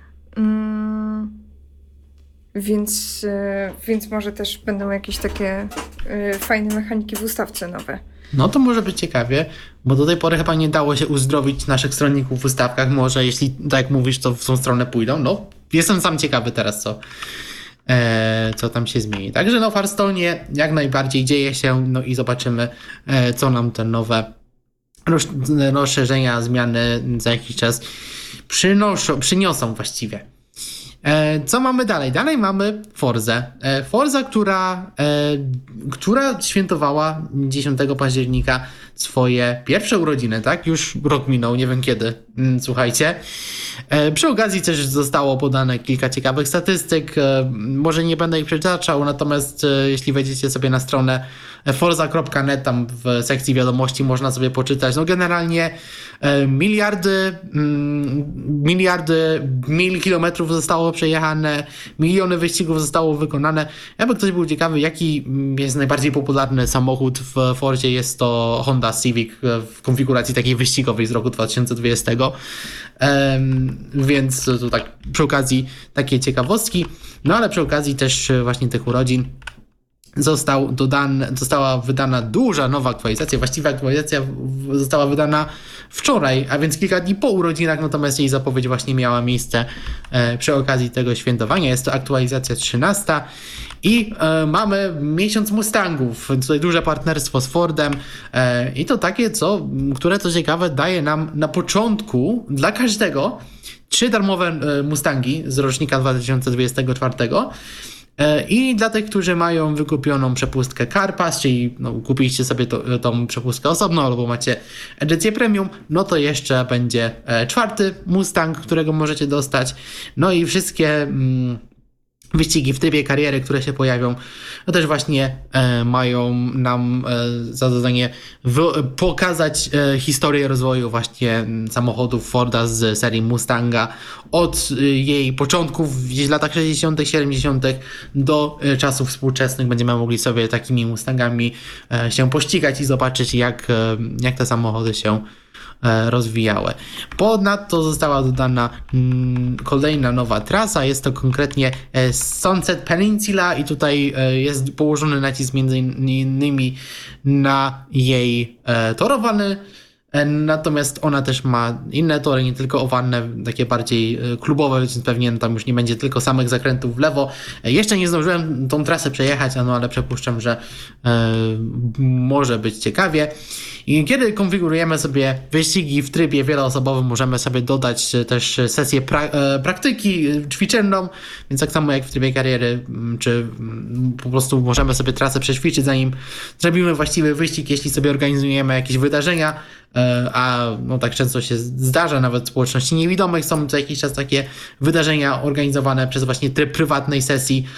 [SPEAKER 5] Więc, więc może też będą jakieś takie fajne mechaniki w ustawce nowe.
[SPEAKER 1] No to może być ciekawie, bo do tej pory chyba nie dało się uzdrowić naszych stronników w ustawkach. Może jeśli, tak jak mówisz, to w tą stronę pójdą. No, jestem sam ciekawy teraz, co, e, co tam się zmieni. Także no w Hearthstone jak najbardziej dzieje się, no i zobaczymy, e, co nam te nowe rozszerzenia, zmiany za jakiś czas przynoszą, przyniosą właściwie. Co mamy dalej? Dalej mamy Forzę. Forza, która, która świętowała dziesiątego października swoje pierwsze urodziny, tak? Już rok minął, nie wiem kiedy, słuchajcie. Przy okazji też zostało podane kilka ciekawych statystyk. Może nie będę ich przytaczał, natomiast jeśli wejdziecie sobie na stronę forza kropka net, tam w sekcji wiadomości można sobie poczytać. No generalnie miliardy, miliardy mil kilometrów zostało przejechane, miliony wyścigów zostało wykonane. Jakby ktoś był ciekawy, jaki jest najbardziej popularny samochód w Forzie, jest to Honda Civic w konfiguracji takiej wyścigowej z roku dwa tysiące dwudziestego. Więc to tak przy okazji takie ciekawostki. No ale przy okazji też właśnie tych urodzin Został dodany, została wydana duża nowa aktualizacja. Właściwie aktualizacja została wydana wczoraj, a więc kilka dni po urodzinach, natomiast jej zapowiedź właśnie miała miejsce przy okazji tego świętowania. Jest to aktualizacja trzynasta I e, mamy miesiąc Mustangów, tutaj duże partnerstwo z Fordem e, i to takie, co, które co ciekawe daje nam na początku dla każdego trzy darmowe e, Mustangi z rocznika dwa tysiące dwudziestego czwartego. I dla tych, którzy mają wykupioną przepustkę CarPass, czyli no, kupiliście sobie to, tą przepustkę osobno albo macie edycję premium, no to jeszcze będzie czwarty Mustang, którego możecie dostać. No i wszystkie mm, wyścigi w trybie kariery, które się pojawią, no też właśnie e, mają nam e, za zadanie w, pokazać e, historię rozwoju właśnie samochodów Forda z serii Mustanga od e, jej początków gdzieś w latach sześćdziesiątych, siedemdziesiątych do e, czasów współczesnych. Będziemy mogli sobie takimi Mustangami e, się pościgać i zobaczyć, jak, e, jak te samochody się rozwijały. Ponadto została dodana mm, kolejna nowa trasa, jest to konkretnie e, Sunset Peninsula i tutaj e, jest położony nacisk między innymi na jej e, torowany, e, natomiast ona też ma inne tory, nie tylko owalne, takie bardziej e, klubowe, więc pewnie tam już nie będzie tylko samych zakrętów w lewo. E, jeszcze nie zdążyłem tą trasę przejechać, no ale przypuszczam, że e, może być ciekawie. I kiedy konfigurujemy sobie wyścigi w trybie wieloosobowym, możemy sobie dodać też sesję pra- praktyki ćwiczenną, więc tak samo jak w trybie kariery, czy po prostu możemy sobie trasę przećwiczyć, zanim zrobimy właściwy wyścig, jeśli sobie organizujemy jakieś wydarzenia, a no tak często się zdarza, nawet w społeczności niewidomych są co jakiś czas takie wydarzenia organizowane przez właśnie tryb prywatnej sesji,